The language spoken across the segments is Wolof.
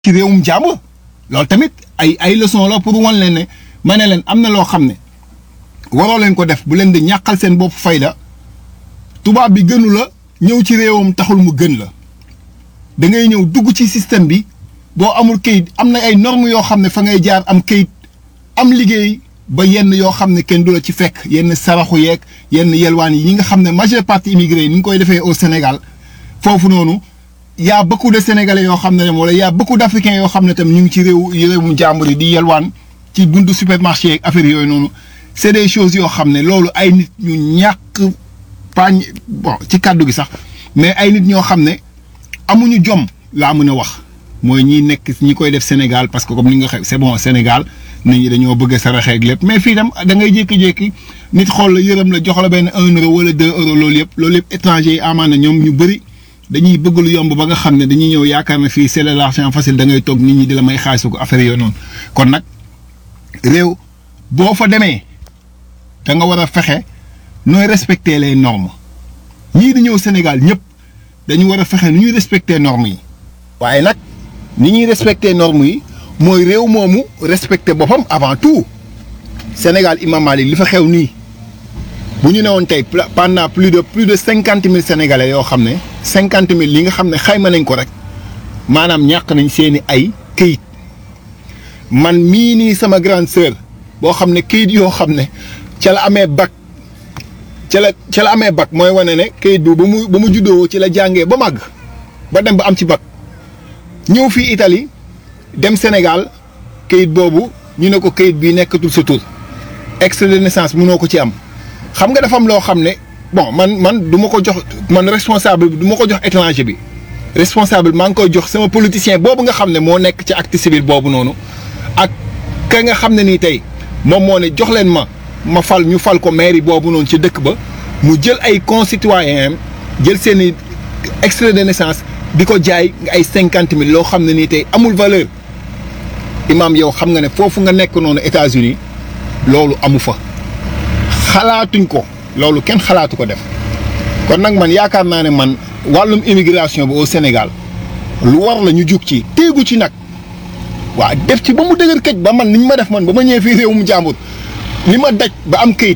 ci réewum jàmbur loolu tamit ay leçon la pour wan leen ne ma ne leen am na loo xam ne waroo leen ko def bu leen di ñàqal seen bopp fayda tubaab bi gënu la ñëw ci réewam taxul mu gën la da ngay ñëw dugg ci système bi boo amul kayit am na ay normes yoo xam ne fa ngay jaar am kayit am liggéey ba yenn yoo xam ne kenn du la ci fekk yenn saraxu yeeg yenn yelwaan yi nga xam ne majeure partie immigré yi ni ñu koy defee au Sénégal foofu noonu y a beaucoup de Sénégalais yoo xam ne wala y a beaucoup d'Africains yoo xam ne tam ñu ngi ci réewum jàmbur yi di yelwaan ci buntu supermarché yeeg affaire yooyu noonu c'est des choses yoo xam ne loolu ay nit ñu ñàkk pañ bon ci kàddu gi sax mais ay nit ñoo xam ne amuñu jom laa mën a wax mooy ñi nekk ñi koy def Sénégal parce que comme ni nga xam c'est bon Sénégal nit ñi dañoo bëgg a saraxeeg lépp mais fii tam da ngay jékki-jékki nit xool la yërëm la jox la benn 1 euro wala 2 euros loolu yëpp étranger yi amaana ñoom ñu bëri dañuy bëgg lu yomb ba nga xam ne dañuy ñëw yaakaar ne fii c'est l'argent facile da ngay toog nit ñi di la may xaalis ko affaire yooyu noonu kon nag réew boo fa demee da nga war a fexe nooy respecter les normes ñii di ñëw Sénégal ñëpp dañu war a fexe nu ñuy respecter normes yi waaye nag ni ñuy respecter normes yi mooy réew moomu respecter boppam avant tout Sénégal Imam Malik li fa xew nii bu ñu newoon tey pendant plus de 50 000 Sénégalais yoo xam ne 50 000 li nga xam ne xayma nañ ko rek maanaam ñàkk nañ seeni ay këyit man mii nii sama grande sœur boo xam ne këyit yoo xam ne ca la amee bac ca la amee bac mooy wane ne këyit bi ba mu juddoo ci la jàngee ba màgg ba dem ba am ci bac ñëw fii Italie dem Sénégal këyit boobu ñu ne ko këyit bii nekkatul sa tur extrait de naissance mënoo ko ci am. xam nga dafa am loo xam ne bon man du ma ko jox man responsable bi du ma ko jox étranger bi responsable maa ngi koy jox sama politicien boobu nga xam ne moo nekk ci acte civil boobu noonu ak ka nga xam ne nii tey moom moo ne jox leen ma fal ñu fal ko mairie boobu noonu ci dëkk ba mu jël ay concitoyens jël seen i extrait de naissance di ko jaay ay 50 000 loo xam ne nii tey amul valeur Imam yow xam nga ne foofu nga nekk noonu États-Unis loolu amu fa. xalaatuñ ko loolu kenn xalaatu ko def kon nag man yaakaar naa ne man wàllum immigration bi au Sénégal lu war la ñu jug ci téegu ci nag waa def ci ba mu dëgër këj ba man ni ñu ma def man ba ma ñëwee fii réew mu jàmbur li ma daj ba am këyit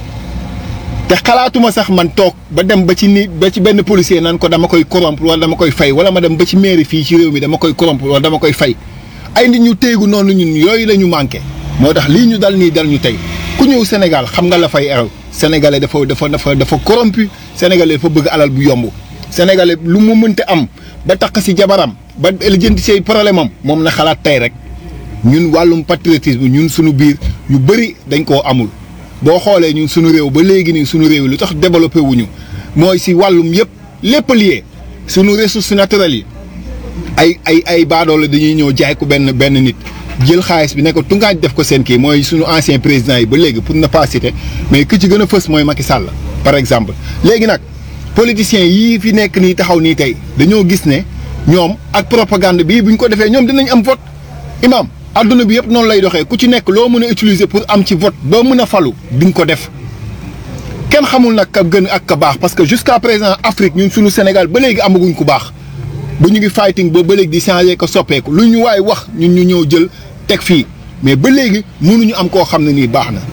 te xalaatuma sax man toog ba dem ba ci benn policier naan ko dama koy corrompre wala dama koy fay wala ma dem ba ci mairie fii ci réew mi dama koy corrompre wala dama koy fay ay nit ñu téegu noonu ñun yooyu la ñu manqué moo tax lii ñu dal nii dal ñu tey ku ñëw Sénégal xam nga la fay erew sénégalais dafa corrompu sénégalais dafa bëgg alal bu yomb sénégalais lu mu mënte am ba takk ci jabaram ba lijjanti say problème am moom na xalaat tey rek ñun wàllum patriotisme ñun suñu biir yu bëri dañ koo amul boo xoolee ñun suñu réew ba léegi nii suñu réew lu tax développé wuñu mooy ci wàllum yëpp lépp lié suñu ressources naturelles yi ay baadoolo dañuy ñëw jaay ko benn nit jël xaalis bi ne ko tungaaj def ko seen kii mooy suñu ancien président yi ba léegi pour ne pas citer mais ki ci gën a fës mooy Macky Sall par exemple. léegi nag politiciens yii fi nekk nii taxaw nii tey dañoo gis ne ñoom ak propagande bii bu ñu ko defee ñoom dinañ am vote Imam adduna bi yëpp noonu lay doxee ku ci nekk loo mën a utiliser pour am ci vote ba mën a falu di nga ko def kenn xamul nag ka gën ak ka baax parce que jusqu'à présent Afrique ñun suñu Sénégal ba léegi amaguñ ku baax ba ñu ngi fighting ba léegi di changer ko soppeeku lu ñu waay wax ñun ñu ñëw jël. teg fii mais ba léegi mënuñu am koo xam ne nii baax na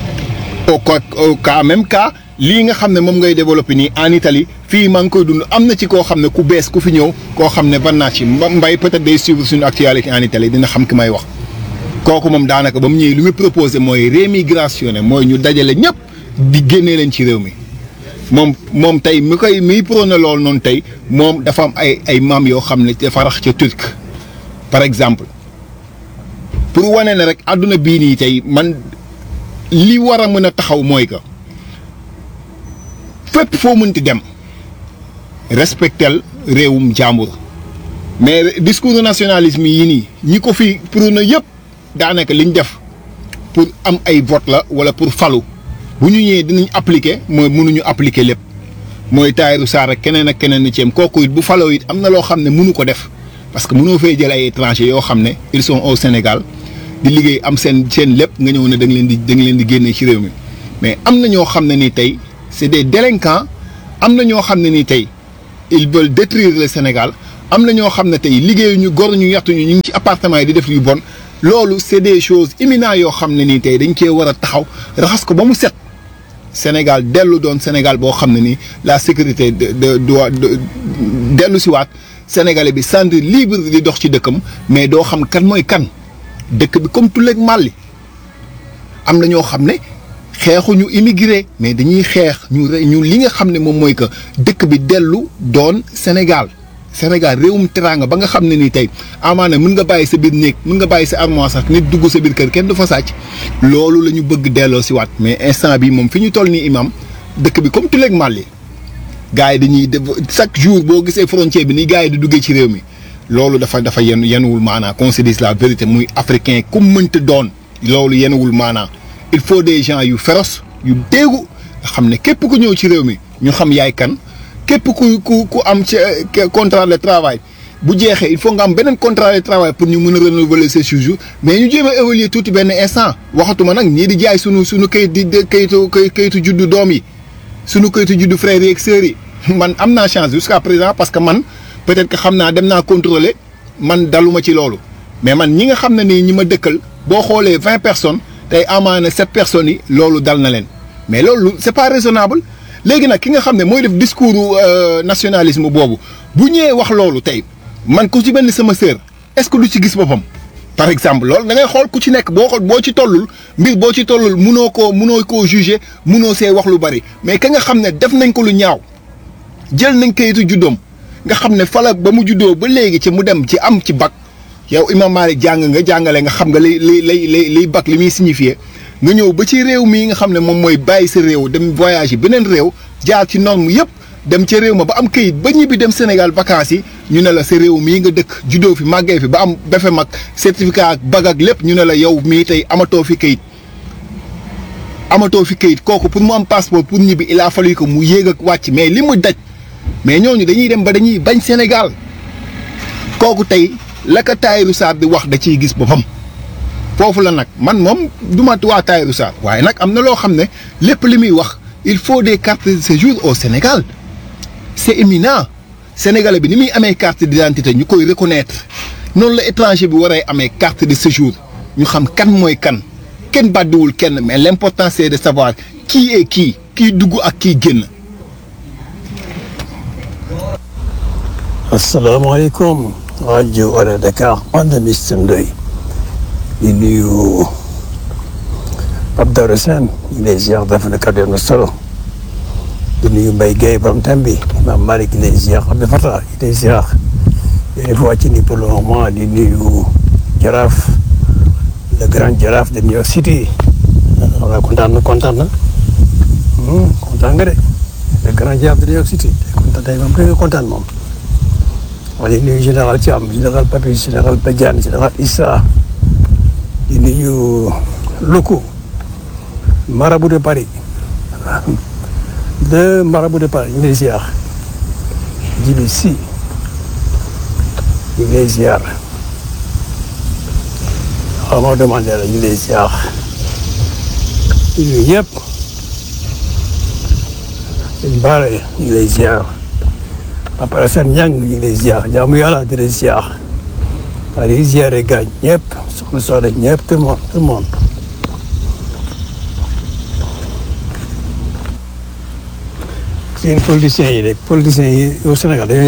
au cas même cas lii nga xam ne moom ngay développé nii en Italie fii maa ngi koy dund am na ci koo xam ne ku bees ku fi ñëw koo xam ne ban naa ci mbay peut-être day suivre suñu actualité en Italie dina xam ki may wax kooku moom daanaka ba mu ñëwee lu muy proposé mooy rémigration mooy ñu dajale ñëpp di génnee leen ci réew mi moom tey miy prôné loolu noonu tey moom dafa am ay maam yoo xam ne dafa rax ca turc par exemple pour wane ne rek àdduna bii nii tey man li war a mën a taxaw mooy que fépp foo mënti dem respectel réewum jàmbur mais discours nationalisme yi nii ñi ko fi prôné yëpp daanaka liñ def pour am ay vote la wala pour falu bu ñu ñëwee dinañ appliquer mooy mënuñu appliquer lépp mooy Tahirou Sarr ak keneen ni ceem kooku it bu faloo it am na loo xam ne mënu ko def parce que mënoo fay jël ay étrangers yoo xam ne ils sont au Sénégal di liggéey am seen lépp nga ñëw ne da nga leen di génnee ci réew mi mais am na ñoo xam ne nii tey c'est des délinquants am na ñoo xam ne nii tey ils veulent détruire le Sénégal am na ñoo xam ne tey liggéeyuñu goruñu yattuñu ñu ngi ci appartement yi di def yu bon loolu c'est des choses imminentes yoo xam ne nii tey dañ cee war a taxaw raxas ko ba mu set Sénégal dellu doon Sénégal boo xam ne nii la sécurité de dellu si waat Sénégalais bi sentir libre di dox ci dëkkam mais doo xam kan mooy kan dëkk bi comme tulleeg màlli am na ñoo xam ne xeexuñu immigré mais dañuy xeex ñu li nga xam ne moom mooy que dëkk bi dellu doon Sénégal réewum teraanga ba nga xam ne nii tey amaana mën nga bàyyi sa biir néeg mën nga bàyyi sa armoire sax nit dugg sa biir kër kenn du fa sàcc loolu la ñu bëgg delloo si waat mais instant bi moom fi ñu toll nii imam dëkk bi comme tuleeg màlli gars yi dañuy chaque jour boo gisee frontière bi ni gars yi di duggee ci réew mi loolu dafa yenuwul maanaa qu'on se dise la vérité muy africain ku mënta doon loolu yenuwul maanaa il faut des gens yu féroces yu déegu nga xam ne képp ku ñëw ci réew mi ñu xam yaay kan képp ku am ci contrat de travail bu jeexee il faut nga am beneen contrat de travail pour ñu mën a renouveler ces séjours mais ñu jéem a évaluer tuuti benn instant waxatuma nag ñii di jaay sunu kayit di kayitu juddu doom yi sunu kayitu juddu frères yi ak sœurs yi man am naa chance jusqu'à présent parce que man peut-être que xam naa dem naa contrôler man daluma ci loolu mais man ñi nga xam ne nii ñi ma dëkkal boo xoolee 20 personnes tey amaana 7 personnes yi loolu dal na leen mais loolu c'est pas raisonnable léegi nag ki nga xam ne mooy def discours nationalisme boobu bu ñëwee wax loolu tey man ku ci benn sama sœur est-ce que du ci gis boppam par exemple loolu da ngay xool ku ci nekk boo ci tollul mbir boo ci tollul munoo koo juger munoo see wax lu bari mais ka nga xam ne def nañ ko lu ñaaw jël nañ kayitu juddoom nga xam ne fala ba mu juddoo ba léegi ci mu dem ci am ci bac yow Imam Malick jàngale nga xam nga liy bac li muy signifier nga ñëw ba ci réew mii nga xam ne moom mooy bàyyi sa réew dem voyage yi beneen réew jaar ci norme yëpp dem ca réew ma ba am kayit ba ñibbi dem Sénégal vacances yi ñu ne la sa réew mii nga dëkk juddoo fi màggee fi ba am befe mag certificat ak bag ak lépp ñu ne la yow mii tey amatoo fi kayit kooku pour mu am passeport pour ñibbi il a fallu que mu yéeg ak wàcc mais li mu daj mais ñooñu dañuy dem ba dañuy bañ Sénégal kooku tey la ko Tahirou Sarr di wax da ciy gis boppam foofu la nag man moom du ma waa Tahirou Sarr waaye nag am na loo xam ne lépp li muy wax il faut des cartes de séjour au Sénégal c'est éminent sénégalais bi ni muy amee carte d'identité ñu koy reconnaître noonu la étranger bi waree amee carte de séjour ñu xam kan mooy kan kenn bàddiwul kenn mais l'important c'est de savoir qui est qui kii dugg ak kii génn. asalaamaaleykum rajo Wala Dakar man la Mister Ndoye di nuyu Pape Doro Sène ñu lay ziar dafa na kàddu na solo di nuyu Mbaye Guèye borom Tambi Imam Malick ñu lay ziar Abdou Fatah ñu lay ziar di fois ci ni pour le moment di nuyu Jaraaf le grand Jaraaf de New York City wala kontaan na nga de le grand Jaraaf de New York City kontaan tey moom da kontaan moom. di nuyu général Thiam général Papis général Badiane général Issa di nuyu Loko marabout de Paris le marabout de Paris ñu ngi lay ziar Djibi Sy ñu ngi lay ziar Amadou Mandela ñu ngi lay ziar yooyu yëpp Mbare ñu ngi lay ziar Papa Alassane Niang ñu ngi lay ziar jaamu yàlla di lay ziar waa di ziare gaañ ñëpp soxna Soxna ñëpp tout le monde seen politiciens yi rek politiciens yi au Sénégal dañoo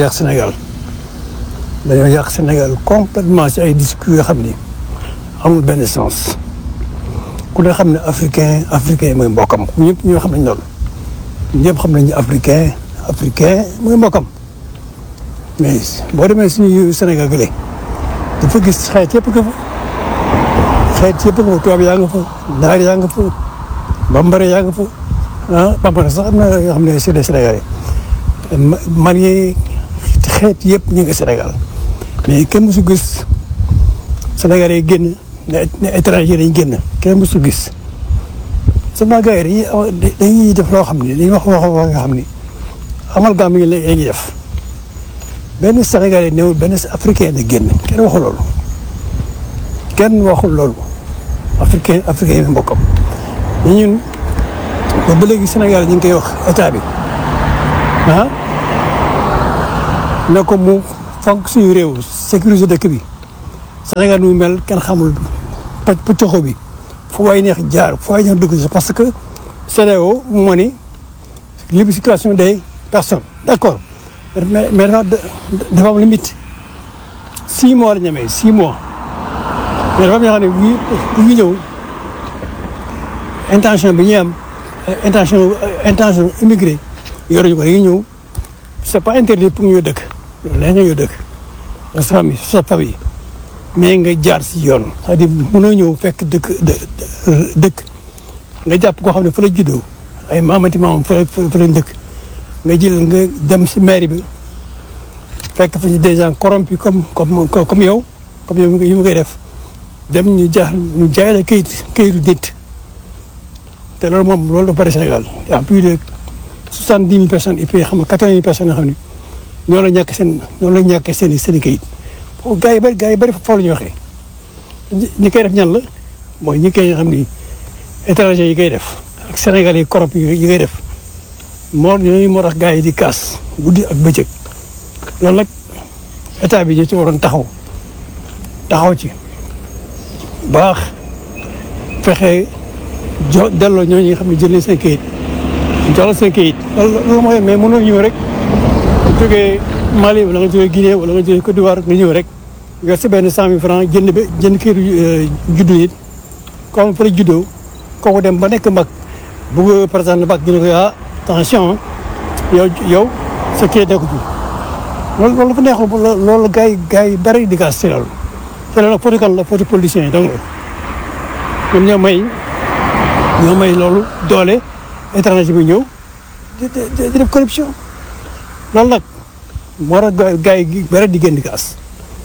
yàq Sénégal complètement ci ay discours yoo xam ni amul benn sens ku ne xam ne africain mooy mbokkam ñëpp ñoo xam nañ loolu ñëpp xam nañ ne africain mooy mbokkam mais boo demee suñu Sénégal gële dafa gis xeet yëpp nga fa tubaab yaa nga fa naar yaa nga fa bambara yaa nga fa bambara sax am na yoo xam ne c'est des Sénégalais marié xeet yëpp ñu ngi Sénégal mais kenn mësu gis Sénégalais yi génn ne étranger dañ génn kenn mësu gis seulement gars yi dañuy def loo xam ne dañuy wax nga xam ni amalgame yi la ñuy def benn Sénégalais néewul benn africain da génn kenn waxul loolu africain yi mbokkam mais ñun ba léegi Sénégal ñu ngi koy wax état bi ne ko mu fonk suñu réew sécuriser dëkk bi Sénégal nu mel kenn xamul pëccoxo bi fu waay neex jaar fu waay neex dugg si parce que CEDEAO moo ni libre circulation des personnes d'accord mais dafa am limite 6 mois la ñu amee 6 mois mais dafa am ñoo xam ne bu ñu ñëw intention bi ñuy am intention immigré yoruñu ko dañuy ñëw c'est pas interdit pour ñu dëkk léegi nga ñëw dëkk sa famille mais nga jaar si yoon c'est-à-dire mënoo ñëw fekk dëkk nga jàpp koo xam ne fa la juddoo ay maamati maam fa la dëkk nga jël nga dem si mairie bi fekk fa des gens corrompus comme yow yu mu koy def dem ñu jaay la këyitu nit te loolu dafa bari Sénégal y a plus de 70 000 personnes et puis xam nga 80 000 personnes yoo xam ne ñoo la ñàkk seen i këyit foofu gars yi bëri foofu la ñuy waxee ñi koy def ñan la mooy ñi koy xam ni étranger yi koy def ak Sénégal yi corrompus yi koy def moo tax gars yi di kaas guddi ak bëccëg loolu nag état bi ñu ci waroon taxaw ci baax fexe delloo ñooñu nga xam ne jël nañ seen kayit jox la seen kayit loolu mooy mais mënoo ñëw rek jógee Mali wala nga jógee Guinée wala nga jógee Côte d'Ivoire nga ñëw rek nga sa benn 100 000 francs jënd kayitu juddu nit comme fa la juddoo kooku dem ba nekk mag bëgg par exemple mag ñu ne ko attention yow sa kayit nekku ci loolu dafa neexul loolu gars yi bari di gas si loolu te loolu nag photo kan la photo politicien yi donc ñoom ñoo may loolu doole étranger bi ñëw di def corruption loolu nag moo tax gars yi bari di génn kaas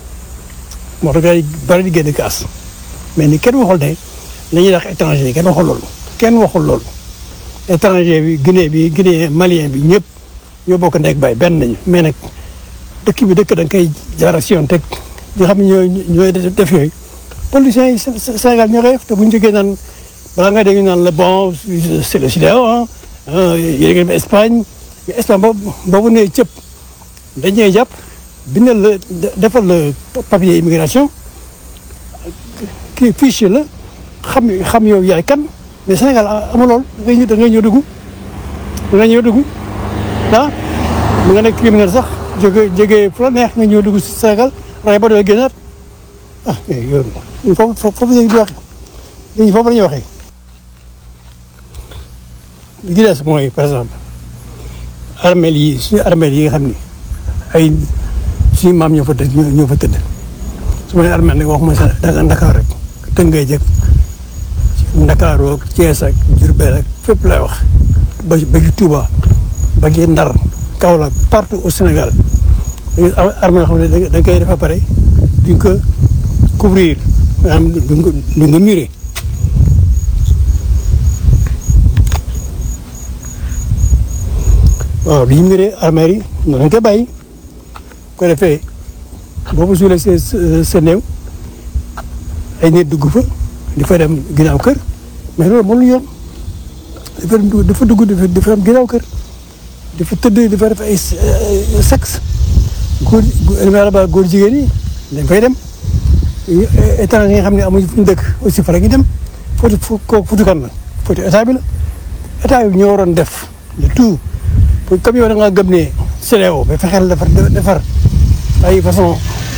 mais ni kenn waxul ne la ñuy wax étranger yi kenn waxul loolu étranger bi Guinée malien bi ñëpp ñoo bokk ndek bay benn nañu mais nag dëkk da nga koy jaar si yoon teg ñi xam ne ñooy def yooyu politiciens yi Sénégal ñoo koy def te bu ñu jógee naan balaa nga dégg naan la bon c'est le CEDEAO yéen a ngi Espagne mais Espagne boobu nee cëpp dañ ñëw jàpp bindal la defal la papier immigration kii fichier la xam yow yaay kan mais Sénégal amul lool da ngay ñëw dugg mu nga nekk criminel sax jógee fu la neex nga ñëw dugg si Sénégal ray ba doo génnaat yow foofu la ñuy waxee léegi foofu la ñuy waxee li ci des mooy par exemple suñu armeel yi nga xam ni ay suñu maam ñoo fa tëdd su ma nee armeel nag waxuma sax Ndakaar rek Tëngéej jëkk Ndakaar ak Thiès ak Diourbel ak fépp lay wax ba ci Touba ba ci Ndar Kaolack partout au Sénégal armée yoo xam ne da koy def ba pare duñ ko couvrir maanaam duñ ko murer waaw bi ñu murer armée yi noonu lañ koy bàyyi ko defee boobu suulee sa néew ay nit dugg fa di fa dem ginnaaw kër mais loolu moom lu yoon dafa dugg dafa dem ginnaaw kër dafa tëdd dafa def ay sexe góor jigéen yi dañ fay dem étranger yi nga xam ne amuñu fu ñu dëkk aussi fa la ñuy dem fotu kan la fotu état bi la état bi ñoo waroon def le tout pour comme yow da ngaa gëm ne CEDEAO ba fexeel defar ay façon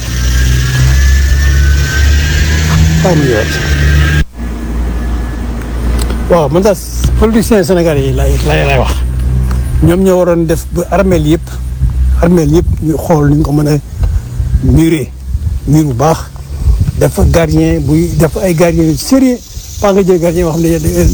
waaw man daal politiciens sénégalais yi lay wax ñoom ñoo waroon def ba armeel yëpp ñu xool ni ñu ko mën a muré mur bu baax def gardien buy def ay gardien yu sérieux pas nga jël gardien yoo xam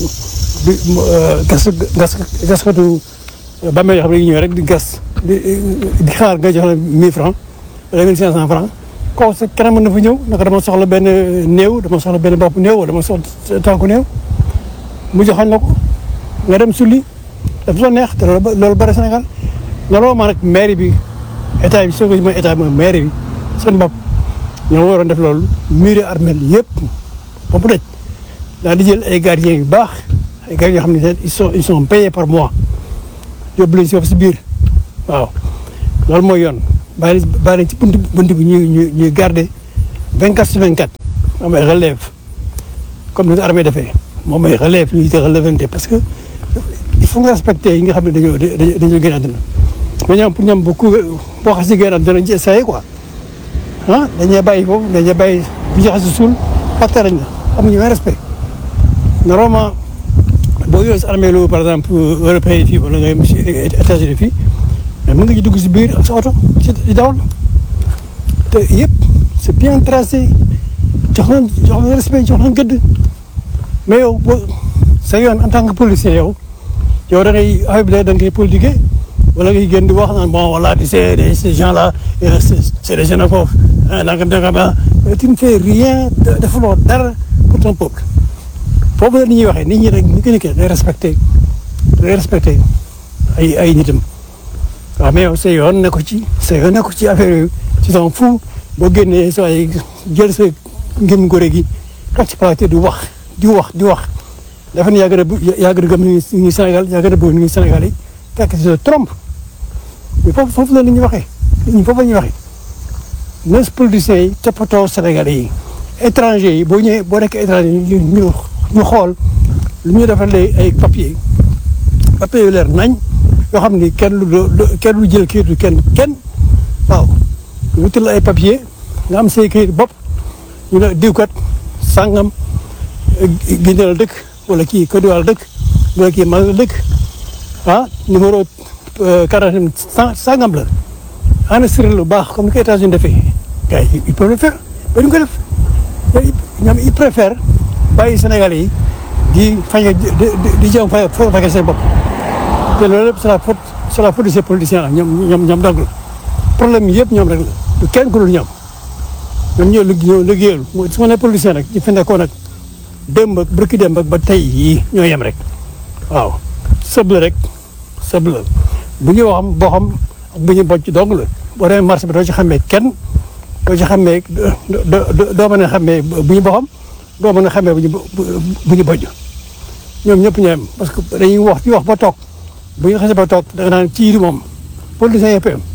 ne gaskatu bàmmeel yoo xam ne ñëw rek di gas di xaar nga jox la 1000 francs wala 1500 francs kooku sa keneen mën na fa ñëw naka dama soxla benn néew dama soxla benn bopp néew wala dama soxla tànku néew mu joxoon la ko nga dem sulli dafa soo neex te loolu bari Sénégal looloo maa nag mairie bi état bi soo ko mooy état bi mooy mairie bi seen bopp ñoo waroon def loolu muré armel yëpp ba mu daj daal di jël ay gardiens yu baax ay gardiens yoo xam ne ils sont payés par mois yóbbu leen si biir waaw loolu mooy yoon bàyyi ci bunt bi ñuy garder 24/24 moom ay relève comme ni nga armée defee moom ay relève ñuy relèvante parce que il faut nga respecter yi nga xam ne dañoo génn àdduna mais ñoom pour ñoom boo xasee génn àdduna dañ ci essayé quoi dañuy bàyyi foofu dañuy bàyyi bu ñu xasee suul pacte lañ la amuñu benn respect normalement boo yoree sa armée lu par exemple européen fii wala nga si États-Unis fii mais mën nga ci dugg si biir ak sa oto ci dawal te yëpp c'est bien tracé jox nañ respect jox nañ gëdd mais yow sa yoon en tant que policier yow da ngay affaire bi da ngay politiquer wala ngay génn di wax naan bon voilà ces gens là c'est des xénophobes nangam tu ne fais rien defuloo dara pour ton peuple foofu la nit ñuy waxee nit ñi rek ñu ko day respecté ay nitam waaw mais yow sa yoon ne ko ci affaire yooyu ci son fou boo génnee soo ay jël sa ngëm gore gi toog ci plateau di wax dafa ne yaa gën a gëm ni Sénégal yaa gën a bëgg ni Sénégal yi fekk si sa trompe mais foofu la nit ñi waxee nit ñi foofu la ñuy waxee nos politiciens yi toppatoo Sénégalais yi étranger yi boo nekk étranger ñu xool lu ñu defalee ay papier yu leer nañ yoo xam ni kenn lu jël kayitu kenn waaw wutal la ay papier nga am say kayit bopp ñu ne diwkat sàngam Guinée la dëkk wala kii Côte d'Ivoire la dëkk wala kii Mali la dëkk numéro carte sàngam la enregistré lu baax comme ni ko États-Unis defee gars yi ils peuvent le faire ba duñ ko def ñoom ils préfèrent bàyyi Sénégalais yi di jëm fay seen bopp te loolu lépp c'est la faute de ces politiciens là ñoom dong la problème yëpp ñoom rek la du kenn ku dul ñoom ñoo liggéeyal su ma nee politicien rek ñu fi nekkoon nag démb ak barki démb ak ba tey yii ñoo yem rek waaw sëb la rek bu ñu waxam boo xam bu ñu bocc dong la boo demee marché bi doo ci xamee kenn doo ci xamee doo mën a xamee bu ñu boxam doo mën a xamee bu ñu bojj ñoom ñëpp ñoo yem parce que dañuy wax ba toog bu ñu xasee ba toog da nga naan ci di moom politicien yëpp yem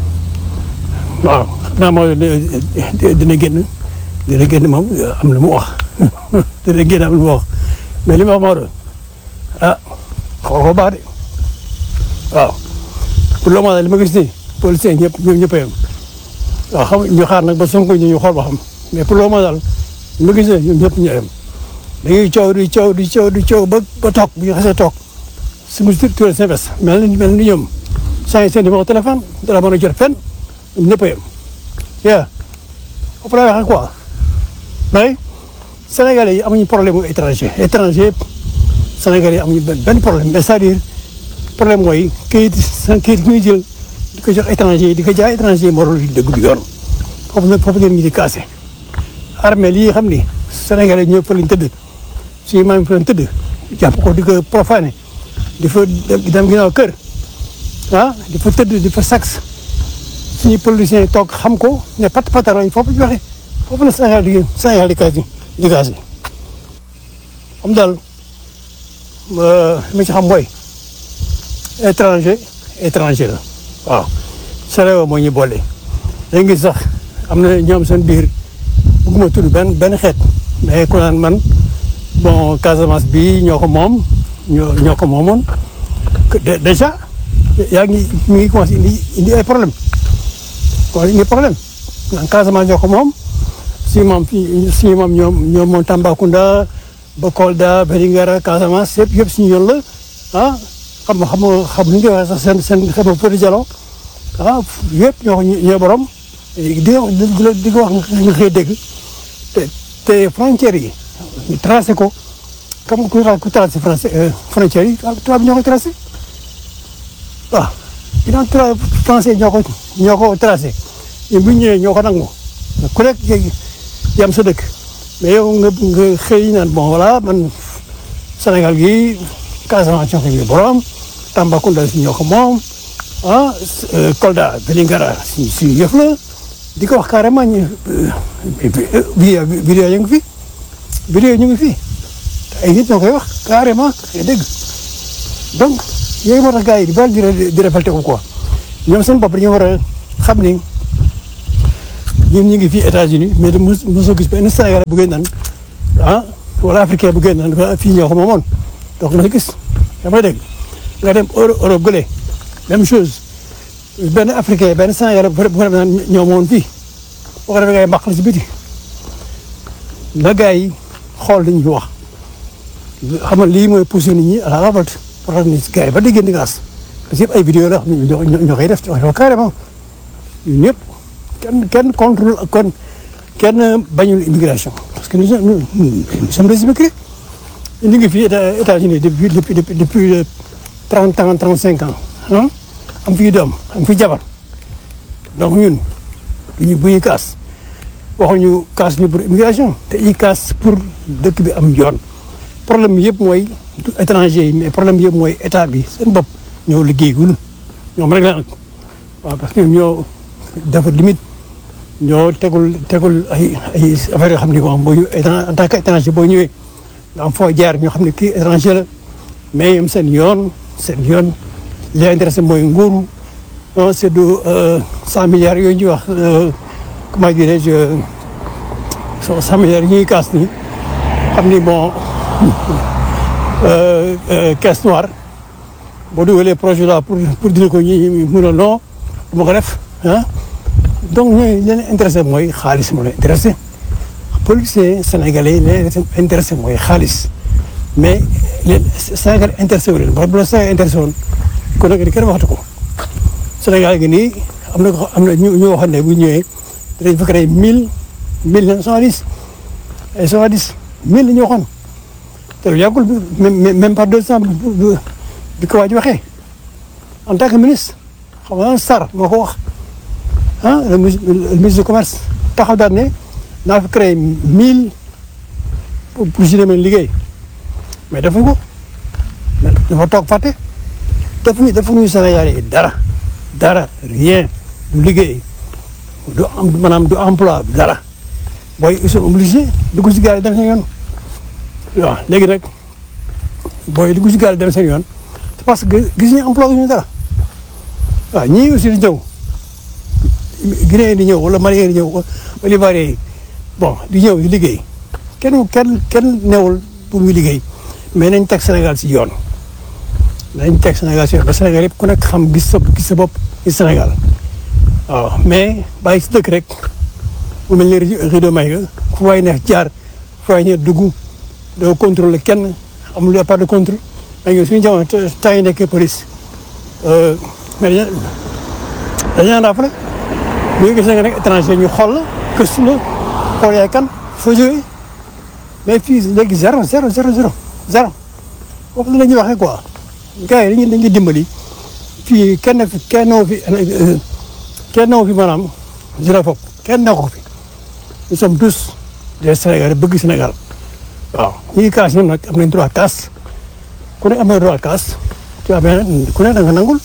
waaw naa moo dina génn moom am lu mu wax dina génn am lu mu wax mais li ma wax moo doon xool ko baax de waaw pour le moment li ma gis nii policiers ñëpp a yem waaw xam ñu xaar nag ba Sonko ñu xool ba xam mais pour le moment daal li ma gis nii ñoom ñëpp ñu yem dañuy coow ba toog bu ñu xasee toog su ma turee seen bés mel ni ñoom seen numéro téléphone dara mën a jot fenn ñoom ñëpp a yem foofu lay waxee quoi mais Sénégalais yi amuñu problème mu étranger yëpp Sénégalais yi amuñu benn problème mais c'est-à-dire problème mooy kayit ñuy jël di ko jox étranger yi di ko jaay étranger yi moo doon dëgg du yoon foofu ngeen ñu di cassé armée lii xam ni Sénégalais ñëpp fa lañ tëdd suñu maam fa lañ tëdd jàpp ko di ko profané di fa dem ginnaaw kër di fa tëdd di fa sax suñu politiciens yi toog xam ko ne pat lañ foofu joxe foofu la Sénégal di gaz am daal ma ci xam mooy étranger la waaw sa réew moo ñu boole léegi ngi sax am na ñoom seen biir bëgguma tudd benn xeet mais ku naan man bon Casamance bi ñoo ko moomoon déjà mi ngi commencé indi ay problème naan Casamance ñoo ko moom suñu moom ñoom moom Tambacounda ba Kolda Vélingara Casamance yëpp suñu yoon la xam ni nga waxee sax seen xam nga Fodé Djallon yëpp ñoo borom di ko wax nga xëy dégg te frontières yi ñu tracé ko comme ku tracé frontières yi tubaab bi ñoo ko tracé waaw ginnaaw français ñoo ko tracé ñun bu ñu ñëwee ñoo ko nangu ku nekk yam sa dëkk mais yow nga xëy naan bon voilà man Sénégal gi Casamance ñoo ko ñu borom Tambacounda si ñoo ko moom Kolda Vélingara suñu yëf la di ko wax carrément vidéo ñu ngi fi ay nit ñoo koy wax carrément dégg donc yooyu moo tax gars yi di révolté ko quoi ñoom seen bopp dañoo war a xam ni ñun ñu ngi fii États-Unis mais de mosoo gis benn Sénégalais bu gën naan wala africain bu gën naan fii ñoo ko moomoon donc na gis damay dégg nga dem Europe gële même chose benn africain benn Sénégalais bu ko defee naan ñoo moomoon fii boo ko defee ngay mbaq la ci biti la gars yi xool li ñu wax xam nga lii mooy poussé nit ñi à la révolte pour xam ni gars yi ba déggee di grâce parce que yëpp ay vidéo la xam ne ñoo koy def carrément ñun ñëpp kenn contrôle kon kenn bañul immigration parce que nous sommes des immigrés ñu ngi fii États-Unis depuis 30 ans 35 ans am fii doom am fii jabar donc ñun bu ñuy kaas waxuñu kaas ñu pour immigration te ñuy kaas pour dëkk bi am yoon problème bi yëpp mooy étranger yi mais problème bi yëpp mooy état bi seen bopp ñoo liggéeyul ñoom rek la nag waaw parce que ñoo dafa limite ñoo tegul ay affaire yoo xam ne moom boo en tant que étranger boo ñëwee nga am foo jaar ñoo xam ne kii étranger la mais ñoom seen yoon li intéressé mooy nguuru c'est de 100 milliards yooyu ñuy wax comment dirais-je 100 milliards yi ñuy kaas nii xam ni bon caisse noire boo dugalee projet là pour dina ko ñi mun a non du ma ko def donc ñooy leen intéressé mooy xaalis moo leen intéressé policiers sénégalais leen intéressé mooy xaalis mais leen Sénégal intéressé wu leen bu la Sénégal intéressé woon kon nag di kenn waxatu ko Sénégal gi nii am na ñu waxoon ne bu ñëwee dinañ fa créé 1000 110 ay 110 1000 la ñu waxoon te lu yàggul même pas 200 bi ko waa ji waxee en tant que ministre xam nga Sarr moo ko wax le ministre du commerce taxaw daal ne naa fi créé 1000 pour si demee liggéey mais defuñu ko dafa toog fàtte defuñu Sénégal yi dara rien du liggéey du am maanaam du emploi dara booy ils sont obligés dugg si gaal yi dem seen yoon waaw léegi nag booy dugg si gaal yi dem seen yoon c'est parce que gis ñu emploi ñu dara waaw ñii aussi di ñëw Guinéen di ñëw wala Malien di ñëw wala Ivoirien yi bon di ñëw di liggéey kenn newul pour muy liggéey mais nañ teg Sénégal si yoon nañ teg Sénégal si yoon ba Sénégal yëpp ku nekk xam gis sa bopp ci Sénégal waaw mais bàyyi si dëkk rek mu mel ni rideau may nga fu waay neex jaar fu waay neex dugg doo contrôler kenn amul pas de contrôle mais suñu jamono temps yi nekk police mais dañu naan rafetlu bu ñu gis nga nekk étranger ñu xool la gëstu la xool yaay kan foo jógee mais fii léegi zéro foofu la ñuy waxee quoi gars yi dañuy dimbali fii kenn fi maanaam xérophobe kenn ne ko fi nous sommes tous des Sénégalais bëgg Sénégal waaw ñi kaas ñoom nag am nañ droit kaas ku ne am na droit kaas tu vois bien ku ne da nga nangul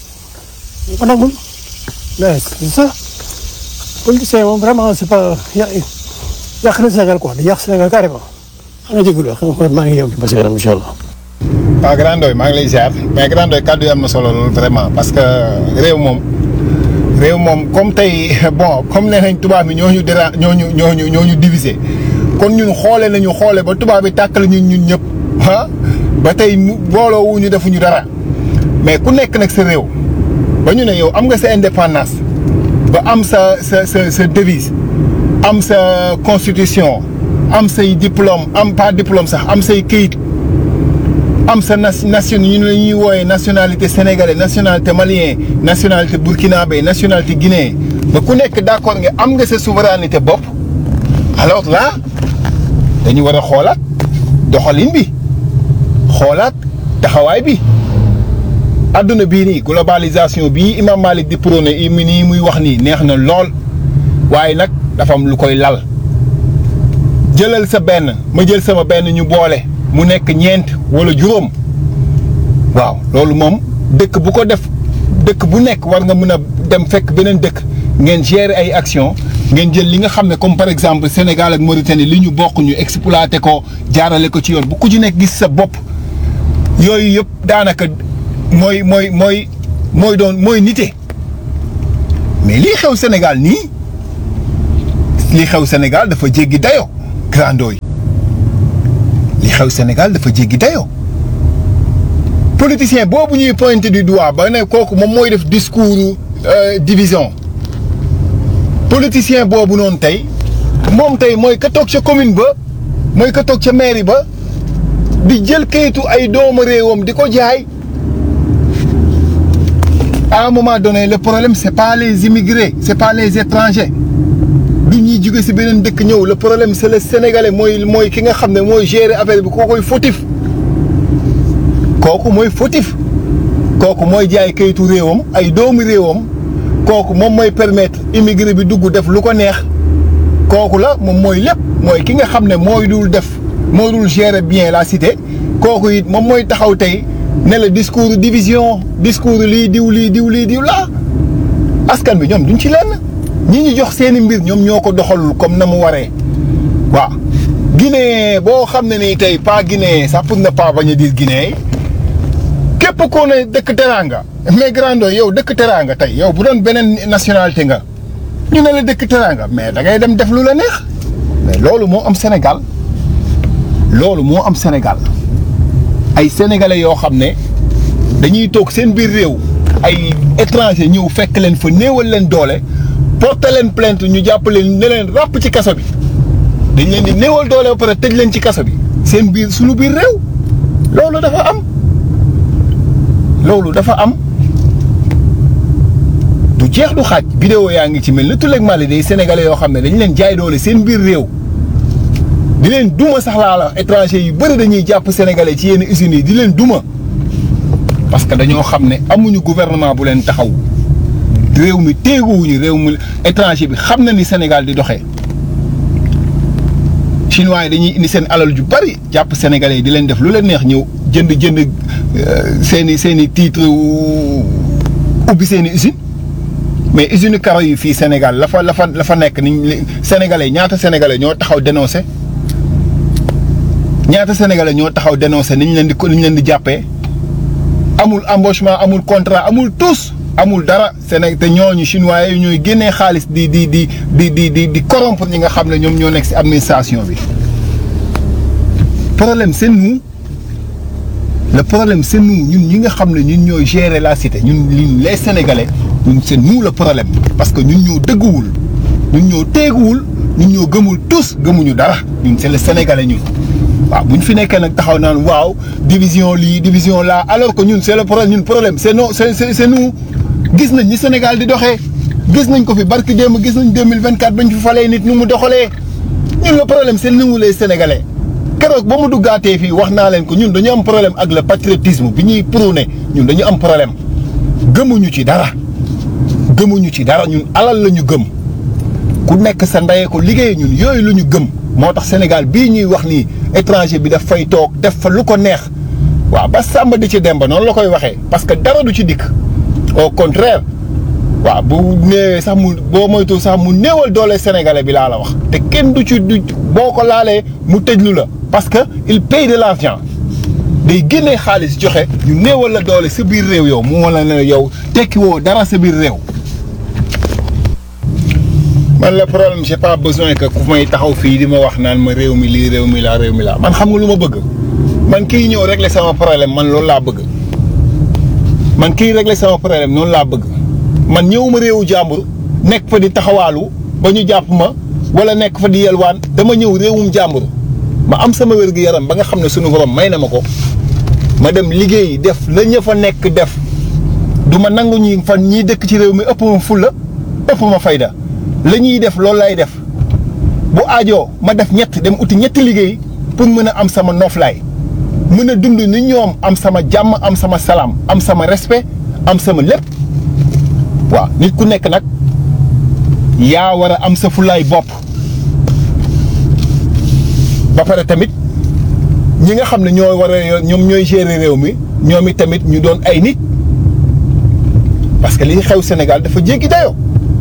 mais c'est ça politicien moom vraiment c'est pas yàq na Sénégal quoi di yàq Sénégal carrément xam nga jégalu xam nga maa ngi yem ci kanam incha allah. waaw Grand Ndoye maa ngi lay ziar mais Grand Ndoye kàddu yi am na solo loolu vraiment parce que réew moom comme tey bon comme nee nañ tubaab bi ñoo ñu diviser kon ñun xoole ba tubaab bi tàkkale ñun ñëpp ba tey booloo wu ñu defuñu dara mais ku nekk nag sa réew ba ñu ne yow am nga sa indépendance ba am sa devise am sa constitution am say diplôme am pas diplôme sax am say këyit am sa nation ñu la ñuy wooyee nationalité sénégalais nationalité malien nationalité burkinabé nationalité guinéen ba ku nekk d'accord nga am nga sa souveraineté bopp alors là dañu war a xoolaat doxalin bi xoolaat taxawaay bi adduna bii nii globalisation bii Imam Malik di prôné nii muy wax nii neex na lool waaye nag dafa am lu koy lal jëlal sa benn ma jël sama benn ñu boole mu nekk ñeent wala juróom waaw loolu moom dëkk bu ko def dëkk bu nekk war nga mën a dem fekk beneen dëkk ngeen gérer ay action ngeen jël li nga xam ne comme par exemple Sénégal ak Mauritanie li ñu bokk ñu exploité ko jaarale ko ci yoon bu ku ci nekk gis sa bopp yooyu yëpp daanaka mooy nite mais lii xew Sénégal nii li xew Sénégal dafa jéggi dayoo grandoo yi li xew Sénégal dafa jéggi dayoo politicien boobu ñuy pointé du doigt ba ne kooku moom mooy def discours division politicien boobu noonu tey moom tey mooy ka toog ca commune ba mooy ka toog ca mairie ba di jël kayitu ay doomu réewam di ko jaay. À un moment donné le problème c'est pas les immigrés c'est pas les étrangers du ñuy jóge ci beneen dëkk ñëw le problème c'est le sénégalais mooy ki nga xam ne mooy gérer affaire bi kookoy fautif kooku mooy fautif kooku mooy jaay kayitu réewam ay doomu réewam kooku moom mooy permettre immigré bi dugg def lu ko neex kooku la moom mooy lépp mooy ki nga xam ne mooy dul gérer bien la cité kooku it moom mooy taxaw tey ne la discours division discours lii diw laa askan bi ñoom duñ ci lenn ñi ñu jox seeni mbir ñoom ñoo ko doxalul comme na mu waree waaw. Guinée boo xam ne nii tey pas Guinée sax pour ne pas bañ a dire Guinée képp koo ne dëkk teraanga mais grando yow dëkk teraanga tey yow bu doon beneen nationalité nga ñu ne la dëkk teraanga mais da ngay dem def lu la neex mais loolu moo am Sénégal ay sénégalais yoo xam ne dañuy toog seen biir réew ay étranger ñëw fekk leen fa néewal leen doole porter leen plainte ñu jàpp leen ne leen ràpp ci kaso bi dañ leen di néewal doole ba pare tëj leen ci kaso bi seen biir suñu biir réew loolu dafa am du jeex du xaaj vidéo yaa ngi ci mel ni tuleeg Mali day sénégalais yoo xam ne dañ leen jaay doole seen biir réew di leen duma sax laa la étranger yu bëri dañuy jàpp sénégalais ci yenn usines yi di leen duma parce que dañoo xam ne amuñu gouvernement bu leen taxaw réew mi téeguwuñu réew mi étranger bi xam na ni Sénégal di doxee chinois yi dañuy indi seen alal ju bëri jàpp sénégalais yi di leen def lu leen neex ñëw jënd seeni titre ubbi seeni usine mais usine karo yi fii Sénégal la fa nekk ni sénégalais ñaata sénégalais ñoo taxaw dénoncé niñ leen di jàppee amul embauchement amul contrat amul tous amul dara Sénégal te ñooñu chinois yi ñooy génnee xaalis di corrompre ñi nga xam ne ñoom ñoo nekk ci administration bi. problème c'est nous le problème c'est nous ñun ñi nga xam ne ñun ñooy gérer la cité ñun les sénégalais ñun c'est nous le problème parce que ñun ñoo dëgguwul ñun ñoo teeguwul ñun ñoo gëmul tous gëmuñu dara ñun c'est le sénégalais ñun. waaw bu ñu fi nekkee nag taxaw naan waaw division lii division là alors que ñun c'est le problème ñun problème c'est non c'est nous gis nañ ni Sénégal di doxee gis nañ ko fi barki démb gis nañ 2024 bañ fi falee nit nu mu doxalee ñun le problème c'est nous les sénégalais keroog ba mu duggaatee fii wax naa leen ko ñun dañu am problème ak le patriotisme bi ñuy prôné ñun dañu am problème gëmuñu ci dara ñun alal la ñu gëm ku nekk sa ndeyee ko liggéey ñun yooyu la ñu gëm moo tax Sénégal bii ñuy wax nii étranger bi daf fay toog def fa lu ko neex waaw ba sàmba di ci demba noonu la koy waxee parce que dara du ci dikk au contraire waaw bu néewee sax boo moytu sax mu néewal doole sénégalais bi laa la wax te kenn du ci boo ko laalee mu tëjlu la parce que il paye de l'argent day génnee xaalis joxe ñu néewal la doole sa biir réew yow mu wala ne yow tekki woo dara sa biir réew. man le problème j'ai pas besoin que ku may taxaw fii di ma wax naan ma réew mi lii réew mi laa man xam nga lu ma bëgg man kii ñëw régler sama problème man loolu laa bëgg man kii régler sama problème noonu laa bëgg man ñëwuma réewu jàmbur nekk fa di taxawaalu ba ñu jàpp ma wala nekk fa di yelwaan dama ñëw réewum jàmbur ma am sama wér-gu-yaram ba nga xam ne suñu borom may na ma ko ma dem liggéey def la ña fa nekk def du ma nangu ñi fan ñiy dëkk ci réew mi ëpp ma fulla ëpp ma fayda la ñuy def loolu lay def bu aajoo ma def dem uti ñetti liggéey pour mën a am sama noflaay mën a dund ni ñoom am sama jàmm am sama salaam am sama respect am sama lépp waaw nit ku nekk nag yaa war a am sa fulaay bopp ba pare tamit ñi nga xam ne ñoo war a ñoom ñooy gérer réew mi ñoom it tamit ñu doon ay nit parce que li xew Sénégal dafa jéggi dayoo.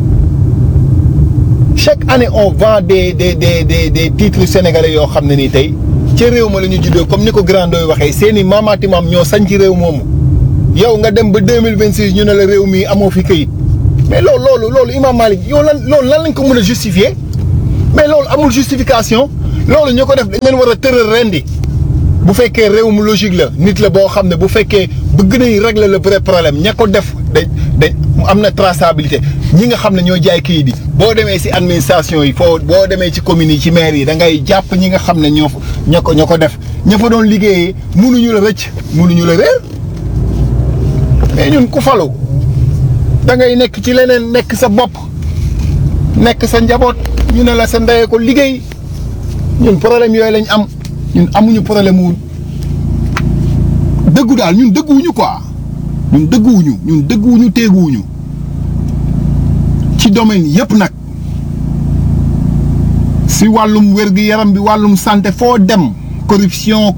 Chaque année on vend des titres sénégalais yoo xam ne nii tey ca réew ma la ñu juddoo comme ni ko grand doy waxee seeni maamaati maam ñoo sañ ci réew moomu yow nga dem ba 2026 ñu ne la réew mi amoo fi këyit mais loolu Imam Malick yow lan lañ ko mën a justifier mais loolu amul justification loolu ñu ko def dañ leen war a tëral rendi bu fekkee réew mu logique la nit la boo xam ne bu fekkee bëgg nañ régler le vrai problème ña ko def dañ am na traçabilité ñi nga xam ne ñoo jaay kayit yi boo demee ci administration yi foo boo demee ci communes yi ci maire yi da ngay jàpp ñi nga xam ne ñoo ko def ña fa doon liggéeyee mënuñu la rëcc mënuñu la réer mais ñun ku falu da ngay nekk ci leneen nekk sa bopp nekk sa njaboot ñu ne la sa ndey ko liggéey ñun problème yooyu lañ am ñun amuñu problème wu dëggu daal ñun dëgguwuñu quoi ñun dëgguwuñu teeguwuñu ci domaine yëpp nag si wàllum wér-gu-yaram bi wàllum santé foo dem corruption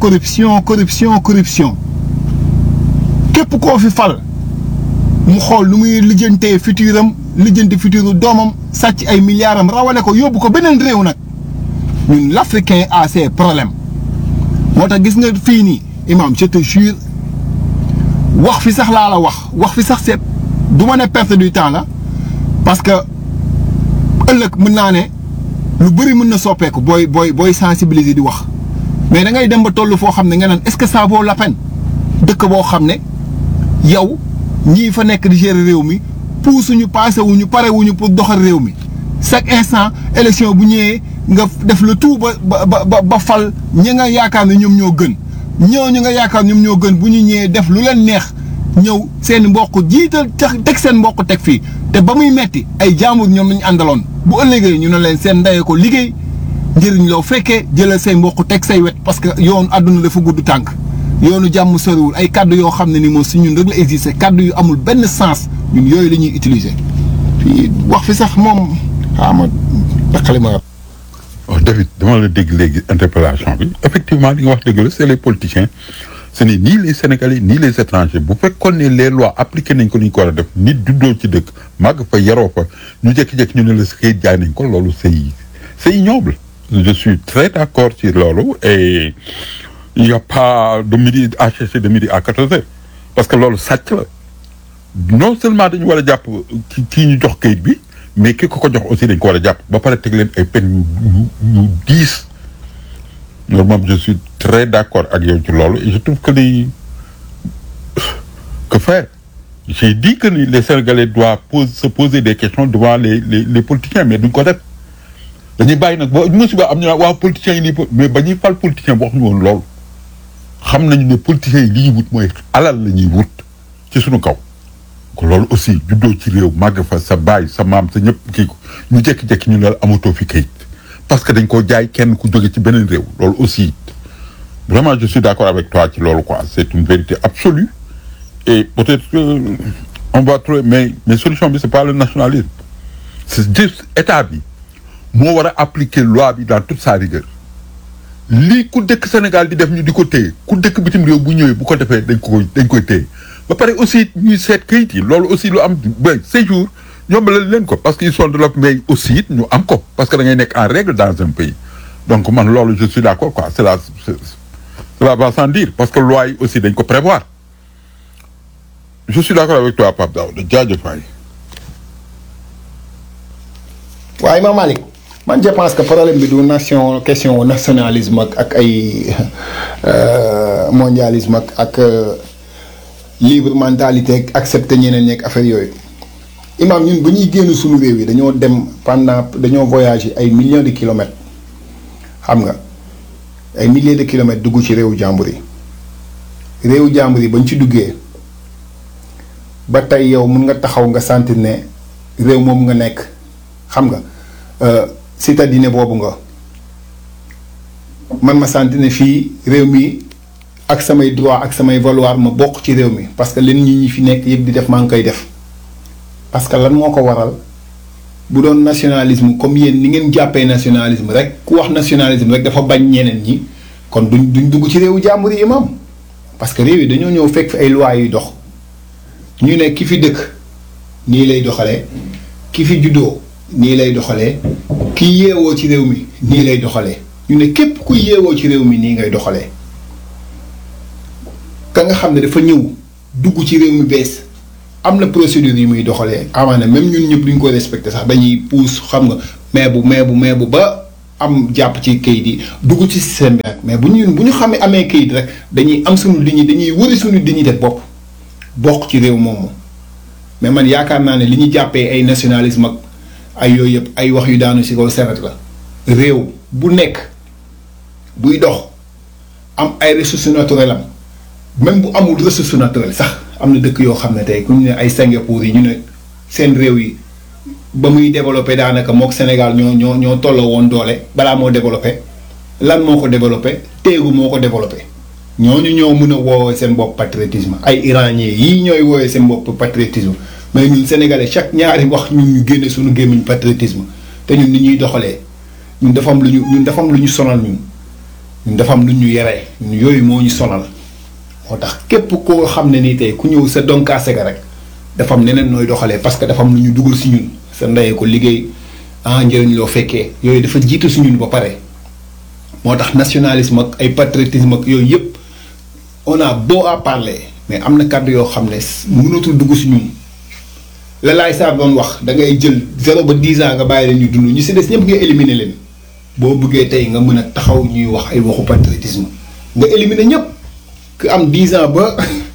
képp koo fi fal mu xool nu muy lijjantee futuram lijjanti futuru doomam sàcc ay milliards am rawale ko yóbbu ko beneen réew nag ñun l'Africain a ses problèmes moo tax gis nga fii nii imam je te jure wax fi sax laa la wax fi sax c'est du ma ne perte du temps la parce que ëllëg mën naa ne lu bëri mën na soppeeku booy sensibiliser di wax mais da ngay dem ba toll foo xam ne nga naan est-ce que ça vaut la peine dëkk boo xam ne yow ñii fa nekk di gérer réew mi puusuñu passé wuñu pare wuñu pour doxal réew mi chaque instant élection bu ñëwee nga def le tout ba fal ñi nga yaakaar ne ñoom ñoo gën ñooñu nga yaakaar ñoom ñoo gën bu ñu ñëwee def lu leen neex ñëw seen mbokk jiital teg seen mbokk teg fii te ba muy metti ay jaambur ñoom lañu àndaloon bu ëllëgee ñu ne leen seen ndeyee ko liggéey njëriñ loo fekkee jëlal say mbokk teg say wet parce que yoonu àdduna dafa gudd tànk yoonu jàmm soriwul ay kaddu yoo xam ne ni moom si ñun rek la existé kaddu yu amul benn sens ñun yooyu la ñuy utiliser fii wax fi sax moom xaama daqali ma David dama la dégg léegi interpellation bi effectivement li nga wax dëgg la c'est les politiciens ce n'est ni les Sénégalais ni les étrangers bu fekkoon ne les lois appliquées nañ ko ni ñu ko war a def nit juddoo ci dëkk màgg fa yaroo fa ñu jékki-jékki ñu ne la si kayit jaay nañ ko loolu c'est ignoble je suis très d'accord ci loolu et il n'y a pas de midi à chercher de midi à 14 heures parce que loolu sàcc la non seulement dañu war a jàpp kii ñu jox kayit bi mais ki ko jox aussi dañ ko war a jàpp ba pare teg leen ay peine yu diis normalement je suis très d'accord ak yow ci loolu et je trouve que que faire j'ai dit que les Sénégalais doivent se poser des questions devant les politiciens mais duñ ko def dañuy bàyyi nag ba musiba am ñu naan waaw politiciens yi nii mais ba ñuy fal politicien wax ñu woon loolu xam nañu ne politiciens yi li ñuy wut mooy alal la ñuy wut ci suñu kaw ko loolu aussi juddoo ci réew màgg fa sa baay sa maam sa ñëpp kii ko ñu jékki-jékki ñu la amatoo fi kayit parce que dañ koo jaay kenn ku jóge ci beneen réew loolu aussi vraiment je suis d'accord avec toi ci loolu quoi c'est une vérité absolue et peut-être que on va trouver mais solution bi c'est pas le nationalisme c'est juste état bi moo war a appliquer loi bi dans toute sa rigueur lii ku dëkk Sénégal di def ñu di ko téye ku dëkk bitim réew bu ñëwee bu ko defee dañ koy téye ba pare aussi ñuy seet kayit yi loolu aussi lu am ba séjour yombalal leen ko parce que ils sont de l'autre mais aussi it ñu am ko parce que da ngay nekk en règle dans un pays donc man loolu je suis d'accord quoi cela va sans dire parce que loi yi aussi dañ ko prévoir je suis d'accord avec toi Pape Daouda jaajëf waay. waaye Imam Malick man je pense que problème bi du question nationalisme ak ay mondialisme ak libre mentalité ak accepter ñeneen ñeeg affaire yooyu imam ñun ba ñuy génn suñu réew yi dañoo dem dañoo voyager ay millions de kilomètres xam nga ay milliers de kilomètres dugg ci réewu jàmbur yi bañ ci duggee ba tey yow mun nga taxaw nga sentir ne réew moom nga nekk xam nga citadine boobu nga man ma sentir ne fii réew mi ak samay droit ak samay valoir ma bokk ci réew mi parce que leen ñi fi nekk yëpp di def maa ngi koy def parce que lan moo ko waral bu doon nationalisme comme yéen ni ngeen jàppee nationalisme rek ku wax nationalisme rek dafa bañ ñeneen ñi kon duñ dugg ci réewu jàmbur yi imam parce que réew yi dañoo ñëw fekk fi ay lois yuy dox ñu ne ki fi dëkk nii lay doxalee ki fi juddoo nii lay doxalee ki yeewoo ci réew mi nii lay doxalee ñu ne képp ku yeewoo ci réew mi nii ngay doxalee ka nga xam ne dafa ñëw dugg ci réew mi bees am na procédure yi muy doxalee amaana même ñun ñëpp duñ ko respecté sax dañuy puus xam nga mais bu ba am jàpp ci kayit yi dugg ci système bi rek mais bu ñu xamee amee kayit rek dañuy am suñu dignité dañuy wëri suñu dignité bopp bokk ci réew moomu mais man yaakaar naa ne li ñu jàppee ay nationalisme ak ay yooyu yëpp ay wax yu daanu si kaw seret la réew bu nekk buy dox am ay ressources naturelles am même bu amul ressource naturelle sax am na dëkk yoo xam ne tey ku ñu ne ay Singapour yi ñu ne seen réew yi ba muy développé daanaka mook Sénégal ñoo tolloo woon doole balaa moo développé lan moo ko développé téegu moo ko développé ñooñu ñoo mën a woowee seen bopp patriotisme ay iranien yii ñooy woowee seen bopp patriotisme mais ñun sénégalais chaque ñaari wax ñun ñu génne suñu gémmiñ patriotisme te ñun ni ñuy doxalee ñun dafa am lu ñu sonal ñun dafa am lu ñu yeree ñun yooyu moo ñu sonal moo tax képp koo xam ne nii tey ku ñëw sa donkaase ga rek dafa am neneen nooy doxalee parce que dafa am lu ñu dugal si ñun sa ndey ko liggéey njëriñ loo fekkee yooyu dafa jiitu si ñun ba pare moo tax nationalisme ak ay patriotisme ak yooyu yëpp on a beau à parler mais am na kàddu yoo xam ne mënatul dugg si ñun la laay saa doon wax da ngay jël 0 ba 10 ans nga bàyyi leen ñu dund ñu si des ñëpp nga éliminer leen boo bëggee tey nga mën a taxaw ñuy wax ay waxu patriotisme nga éliminer ñëpp ku am 10 ans ba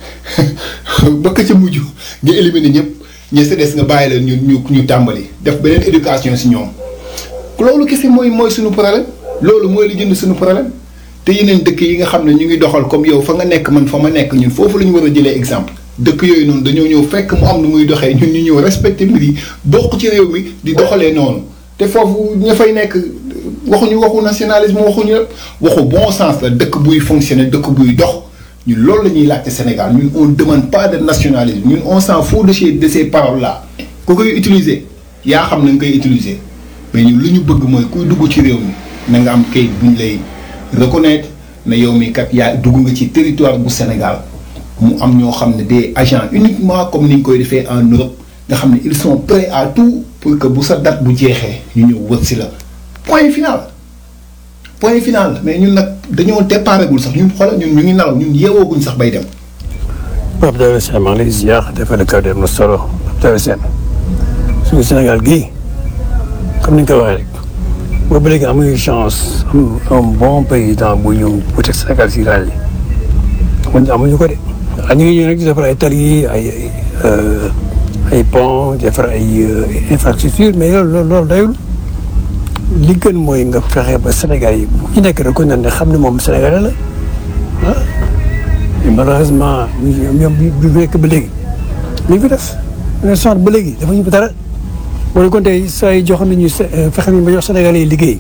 ka ca mujj nga éliminer ñëpp ñi si des nga bàyyi leen ñu tàmbali def beneen éducation si ñoom loolu kese mooy suñu problème loolu mooy li jënd suñu problème te yeneen dëkk yi nga xam ne ñu ngi doxal comme yow fa nga nekk man fa ma nekk ñun foofu la ñu war a jëlee exemple dëkk yooyu noonu dañoo ñëw fekk mu am nu muy doxee ñun ñu ñëw respecté mbir yi bokk ci réew mi di doxalee noonu te foofu ña fay nekk waxuñu waxu nationalisme waxuñu waxu bon sens la dëkk buy fonctionner dëkk buy dox ñun loolu la ñuy laajte Sénégal ñun on demande pas de nationalisme ñun on s'en fout de ces paroles là ku koy utiliser yaa xam na nga koy utiliser mais ñun lu ñu bëgg mooy kuy dugg ci réew mi na nga am kayit bu ñu lay reconnaître na yow mi kat yaa dugg nga ci territoire bu Sénégal mu am ñoo xam ne des agents uniquement comme ni ñu koy defee en Europe nga xam ne ils sont prêts à tout pour que bu sa date bu jeexee ñu ñëw wër si la point final mais ñun nag dañoo déparégul sax ñun xoolal ñun ñu ngi nelaw ñun yeewooguñ sax bay dem. Pape Daouda Sène maa ngi lay ziar defal kaw dem na solo Pape Daouda Sène suñu Sénégal gii comme ni nga ko waxee rek boobu léegi amuñu chance am un bon président bu ñu wuteeg Sénégal si rajo yi amuñu ko de. ñu ngi ñëw nag di defar ay tali ay pont defar ay infrastructure mais loolu dayul li gën mooy nga fexe ba Sénégal yi bu ñu nekk rek ne xam ne moom Sénégalais la ah malheureusement ñoom bi nekk ba léegi ñu ngi def sant ba léegi dafa ñu ba dara wala kon tey saa yi jox nañu fexe nañu ba jox Sénégalais yi liggéey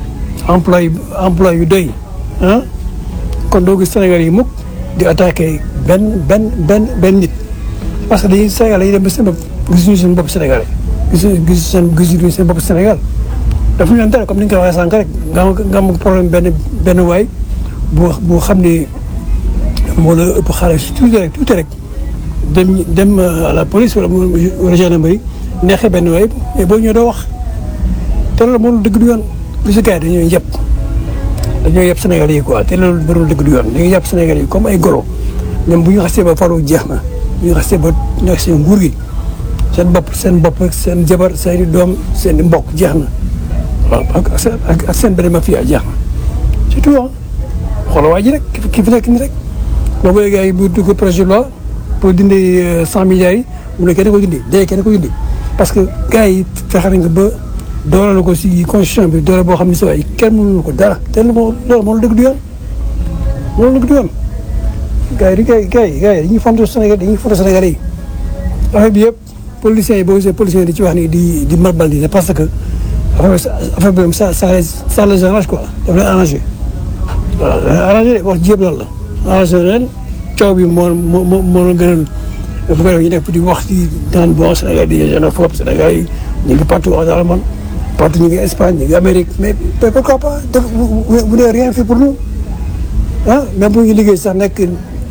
emploi yu doy ah kon doo gis Sénégalais yi mukk di attaqué benn nit parce que dañuy Sénégal yi dem ba seen bopp gisuñu seen bopp Sénégalais gisuñu seen bopp Sénégal dafa ñu leen dara comme ni nga ko waxee sànq rek nga am problème benn waay bu xam ne moo la ëpp xaalis tuuti rek dem à la police wala gendarmerie neexee benn waay mais boo ñëwee doo wax te loolu moo dëgg du yoon lu si gars yi dañoo yeb Sénégal yi quoi te loolu barul dëgg du yoon dañuy yeb Sénégal yi comme ay golo ñoom bu ñu xasee ba faru jeex na bu ñu xasee ba nekk seen nguur gi seen bopp seen jabar seen doom seen mbokk jeex na waaw ak seen benn mafia jeex na surtout xoolal waa ji rek ki fi nekk nii rek boobu léegi ay bu dugg projet de loi pour dindi 100 milliards yi mu ne kenn ko dindi kenn ko dindi parce que gars yi fexe nañ ko ba dooleel ko si constitution bi doole boo xam ne si waay kenn mënuñu ko dara te loolu moo la dëgg du yoon moo la dëgg du yoon gars yi dañuy fonto Sénégal yi affaire bi yëpp politiciens yi boo gisee politiciens yi di ci wax ni di marbal di parce que affaire bi ça les arrange quoi daf lay arrangé voilà arrangé wax ji yëpp loolu la arrangé leen coow bi moo la gënal bu ko defee ñu nekk di wax ci daan bon Sénégal di xénophobe Sénégal yi ñu ngi partout dans le monde partout ñu ngi Espagne ñu ngi Amérique mais pourquoi pas vous n'avez rien fait pour nous ah même bu ñu liggéey sax nekk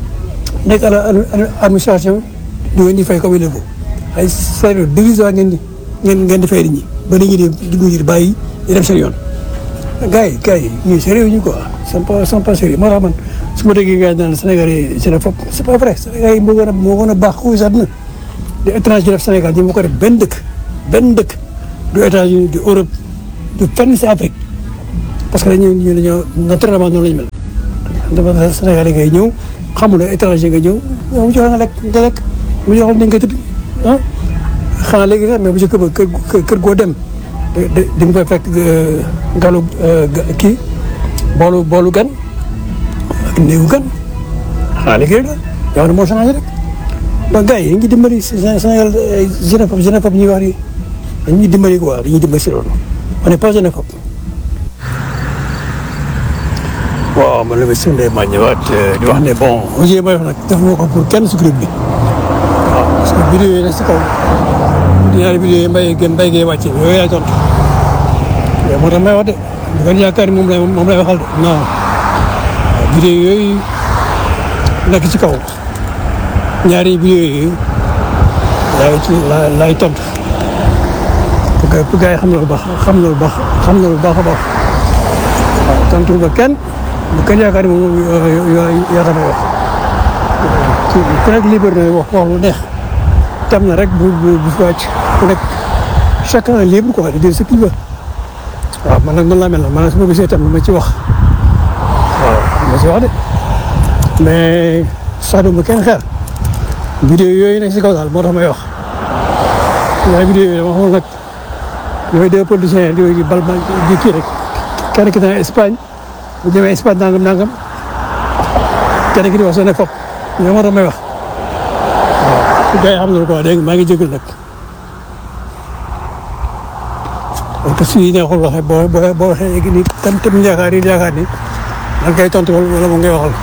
à la administration du ngeen di fay comme il le faut ay salaire dérisoire ngeen di fay nit ñi ba nit ñi di bàyyi di dem seen yoon gars yi ñuy sérieux ñu quoi sont pas sérieux moo tax man su ma déggee gars yi naan Sénégal yi xénophobe c'est pas vrai Sénégal yi moo gën a baax xuus àdduna di étranger def Sénégal ñi moo ko def benn dëkk du États-Unis du Europe du fenn si Afrique parce que ñu dañoo naturellement noonu lañu mel dafa Sénégalais ngay ñëw xamul étranger nga ñëw mu jox nga lekk mu jox la nga tëdd ah xanaa léegi sax mais bu njëkk ba kër goo dem di nga fay fekk galu kii boolu gan ak néegu gan xanaa léegi rek la yow na moo changé rek donc gars yi dañuy dimbali Sénégal xénophobe ñuy wax ni dañuy dimbali quoi dañuy dimbali si loolu on n'est pas xénophobe. waaw man la ma sëndee ma ñëwaat di wax ne bon aujourd' may wax nag def moo ko pour kenn si groupe bi waaw parce que vidéo yi nag si kaw ñaari vidéo yi mbay gee wàcce yooyu yaay tontu moo tax may wax de bu ngeen yaakaar ni moom lay waxal de non vidéo yooyu nekk ci kaw ñaari vidéo yooyu laay tontu pour gars yi xam na lu baax a baax waaw tontu ba kenn bu kenn yaakaar ni moom yaa tax may wax ku nekk libre na wax lu neex tam na rek bu fi wàcc ku nekk chacun est libre quoi de dire ce qu'il veut waaw man nag man laa mel na man su ma gisee tam ma ci wax waaw ma ci wax de mais saxduma kenn xeer vidéo yooyu nekk si kaw daal moo tax may wax waaye vidéo yooyu dama xamul nag yooyu deux politiciens di bal di kii rek kenn ki dana Espagne bu demee Espagne nangam kenn ki di wax soo ne fop ñoo moo tax may wax waaw gars yi xam na ko dégg maa ngi jégal nag parce que suy neexul waxee boo waxee léegi nii tam yaakaar ni da nga koy tontu wala mu ngay waxal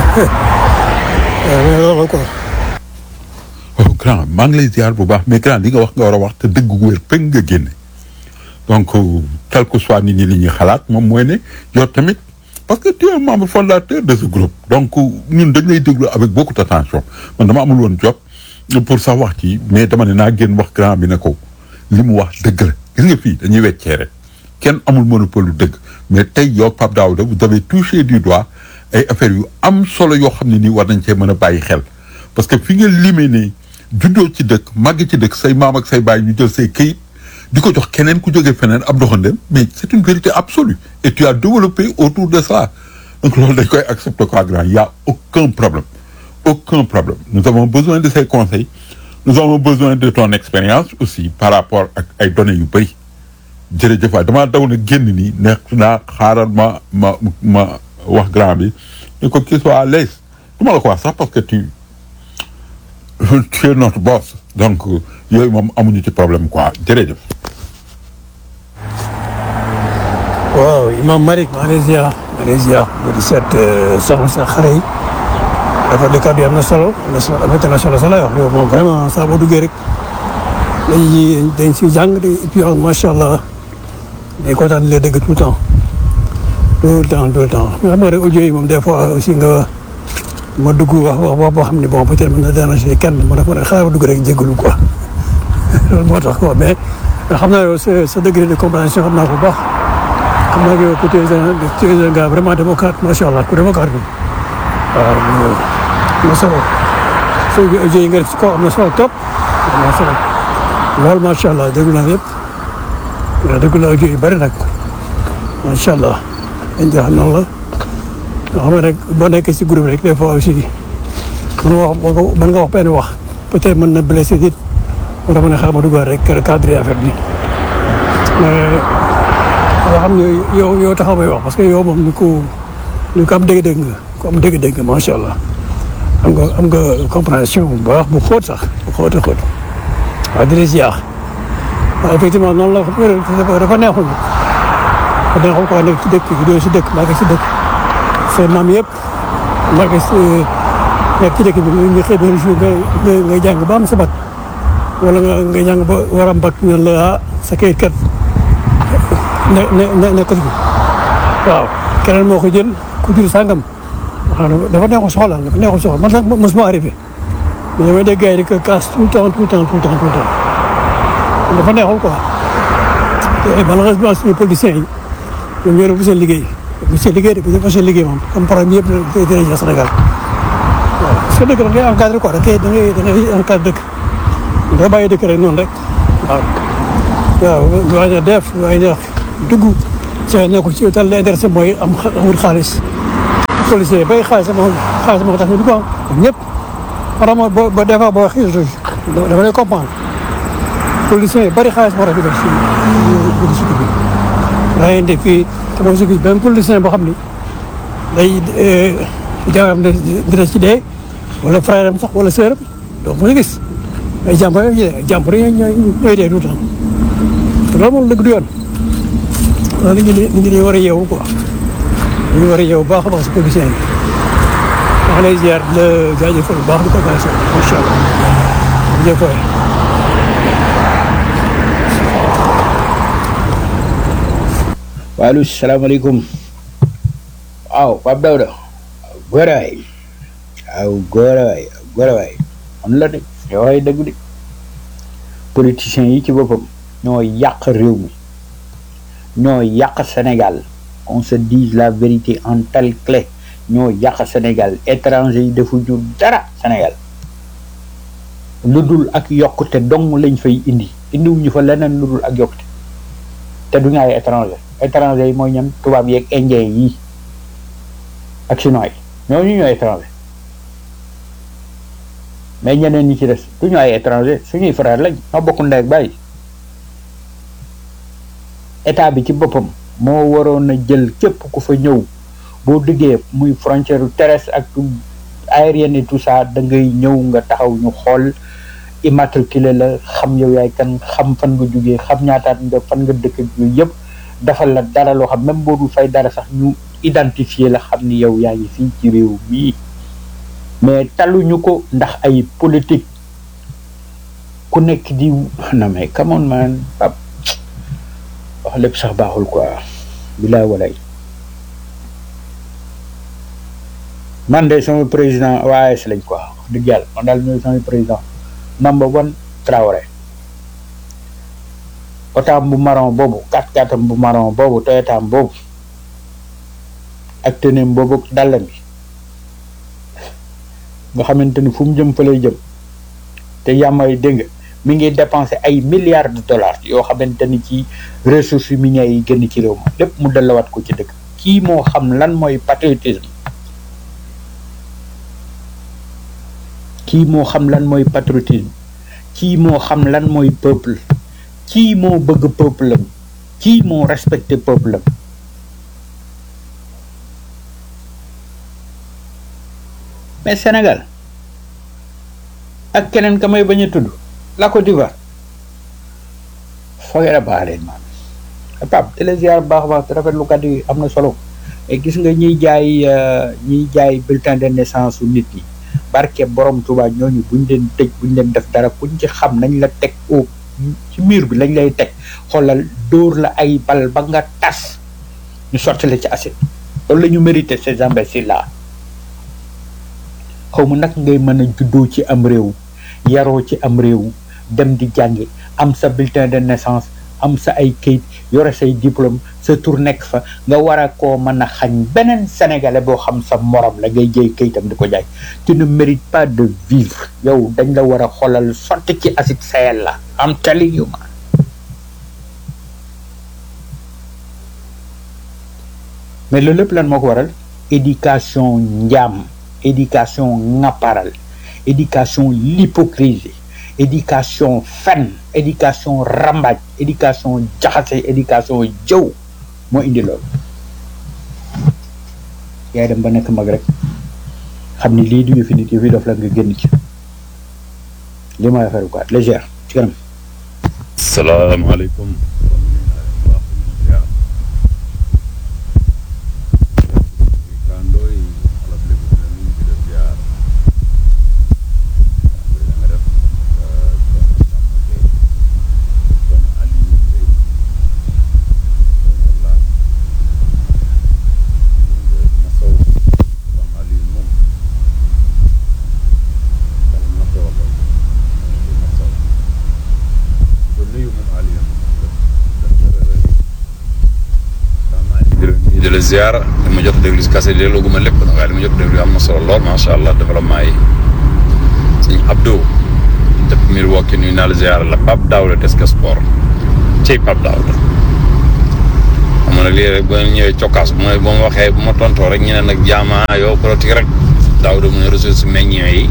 waaw loolu quoi. waaw grand maa ngi lay ziar bu baax mais grand li nga wax nga war a wax te dëgg gu wér pegg nga génne donc quel que soit nit ñi li ñuy xalaat moom mooy ne yow tamit parce que tu es membre fondateur de ce groupe donc ñun dañ lay déglu avec beaucoup d'attention man dama amul woon job pour sax wax ci mais dama ne naa génn wax grand bi ne ko li mu wax dëgg la gis nga fii dañuy weccee rek kenn amul monopole lu dëgg mais tey yow Pape Daouda vous avez touché du doigt ay affaires yu am solo yoo xam ne nii war nañ cee mën a bàyyi xel parce que fi nga limee ne juddoo ci dëkk màgg ci dëkk say maam ak say baay ñu jël say këyit di ko jox keneen ku jógee feneen ab doxandem mais c'est une vérité absolue et tu as développé autour de ça donc loolu dañ koy accepter quoi grand il y a aucun problème nous avons besoin de ces conseils nous avons besoin de ton expérience aussi par rapport ak ay données yu bëri jërëjëf waay damaa daw na génn nii nekk naa xaaral ma wax grand bi ne ko qu'il soit à l'aise du ma la ko wax sax parce que tu es notre boss donc yooyu moom amuñu ci problème quoi jërëjëf. waaw Imam Malick Malaysia di seet soxna sa xare yi dafa di kàddu yi am na solo am na solo la wax yow moom vraiment saa boo duggee rek dañ si jàng et puis macha allah day kontaan di la dégg tout le temps nga xam nga rek audio yi moom des fois aussi nga ma dugg wax boo xam ne bon peut-être mën na déranger kenn ma def ma ne xaaral ma dugg rek jégalu quoi loolu moo tax quoi mais xam naa yow sa degré de compréhension xam naa ko bu baax xam naa yow que tu es un gars vraiment démocrate macha allah ku démocrate bi waaw am na solo soo audio yi nga def si kaw am na solo top am na solo loolu macha allah déglu naa yëpp déglu naa audio yu bëri nag macha allah dañ jox noonu la nga xam ne rek boo nekkee si groupe rek des fois aussi mën nga wax benn wax peut-être mën na blessé nit moo tax ma ne xaaral ma duggaat rek cadre affaire bi mais yoo xam ne yow taxaw may wax parce que yow moom ni ko am dégg-dégg nga ku am dégg-dégg nga macha allah am nga compréhension bu baax bu xóot sax bu xóot a xóot waaw di la ziar waaw effectivement noonu la dafa neexul quoi nekk ci dëkk doo si dëkk maa ngi si dëkk seen maam yëpp maa ngi si nekk ci dëkk bi nga xëy benn jour nga jàng ba am sa bac wala nga jàng ba war a am bac ñu la sa kayit kat nekkatu bi waaw keneen moo ko jël ku jur sàngam dafa neexul soxla man nag mosuma arrivé mais damay dégg gars yi di ko casse tout le temps dafa neexul quoi te malheureusement suñu politiciens yi ñoom ñoo def seen liggéey bu seen liggéey moom comme problème yëpp dinañ la Sénégal waaw parce que dëkk da ngay encadré quoi da ngay encadré dëkk doo bàyyi dëkk rek noonu rek waaw waaye na def waaye na dugg ci ne ko ci tal la intéressé mooy am wut xaalis policier yi bay xaalis moo tax ñu di ko am ñëpp vraiment ba des fois boo xiir dama lay comprendre policiers yi bari xaalis moo tax ñu def si bi rayante fii te moom si benn politicien boo xam ni day jaam dina ci dee wala frère am sax wala sœur am donc mu ngi gis ay jàmbur ñooy dee tout le temps loolu moom dëgg du yoon loolu nit ñi war a yeewu quoi ñu war a yeewu baax a baax si politicien yi wax lay ziar di la jaajëfal bu baax di ko gaasoo macha allah jëfoo waaleykum salaamaaleykum waaw Pape Daouda góorawaay waaw góorawaay am la de yow ay dëgg de politiciens yi ci boppam ñoo yàq réew mi ñoo yàq Sénégal on se dise la vérité en telle clé ñoo yàq Sénégal étranger yi defuñu dara Sénégal lu dul ak yokkute dong lañ fay indiwuñu fa leneen lu dul ak yokkute te duñu ay étranger yi mooy ñan tubaab yeeg indien yi ak chinois yi ñooñu ñooy étranger mais ñeneen ñi ci des duñu ay étranger suñuy frère lañ ñoo bokk ndey ak bàyyi état bi ci boppam moo waroon a jël képp ku fa ñëw boo duggee muy frontière terrestre ak aérienne et tout ça da ngay ñëw nga taxaw ñu xool immatriculé la xam yow yaay kan xam fan nga jógee xam ñaataat nga fan nga dëkk ak yooyu yëpp defal la dara loo xam même boo dul fay dara sax ñu identifier la xam ni yow yaa ngi fii ci réew mii mais taluñu ko ndax ay politique ku nekk di non mais come on man Pape wax lépp sax baaxul quoi bilaay walay man de sama président waa AS lañ quoi wax dëgg yàlla man daal ñooy sama président number one Traoré otaam bu marron boobu 4x4 bu marron boobu Toyotaam boobu ak teneem boobu dàllam bi nga xamante ni fu mu jëm fa lay jëm te yàmmay dégg nga mi ngi dépensé ay milliards de dollars yoo xamante ni ci ressources minières yi génn ci réew ma lépp mu delluwaat ko ci dëkk kii moo xam lan mooy patriotisme kii moo xam lan mooy patriotisme kii moo xam lan mooy peuple kii moo bëgg peuple am kii moo respecté peuple am mais Sénégal ak keneen ka may bañ a tudd la Côte d'Ivoire foogee baax leen man Pape di la ziar baax a baax te rafetlu kat yi am na solo et gis nga ñiy jaay bulletin de naissance su nit ñi barke borom Tuubaa ñooñu buñ leen tëj buñ leen def dara kuñ ci xam nañ la teg au ci mur bi lañ lay teg xoolal dóor la ay bal ba nga tas ñu sotti la ci acide loolu la ñu mérité ces imbéciles là xaw ma nag ngay mën a juddoo ci am réew yaroo ci am réew dem di jàngi am sa bulletin de naissance am sa ay kayit yore say diplôme sa tur nekk fa nga war a koo mën a xañ beneen sénégalais boo xam sa morom la ngay jëy kayitam di ko jaay tu ne mérites pas de vivre yow dañ la war a xoolal sotti ci acide Sahel la am telling you man mais loolu lépp lan moo ko waral éducation njaam éducation ŋapparal éducation l'hypocrisie éducation fen éducation rambaaj éducation jaxase éducation jëw moo indi loolu yaay dem ba nekk mag rek xam ni lii du yëfi nit yëfi dof la nga génn ci li mooy affaire quoi légère ci kanam salaamaaleykum di la ziar li ma jot a déglu si kase delloo gu ma lépp nag waaye li ma jot a déglu am na solo lool macha allah développement yi sëñ Abdou depuis Milwaukee nuyu naa la ziar la Pape Daouda Desk Sport cey Pape Daouda ma ne lii rek bu ñëwee cokkaas mooy bu ma waxee bu ma tontoo rek ñu ne nag jaama yow politique rek daaw de mu ne ressources meññee yi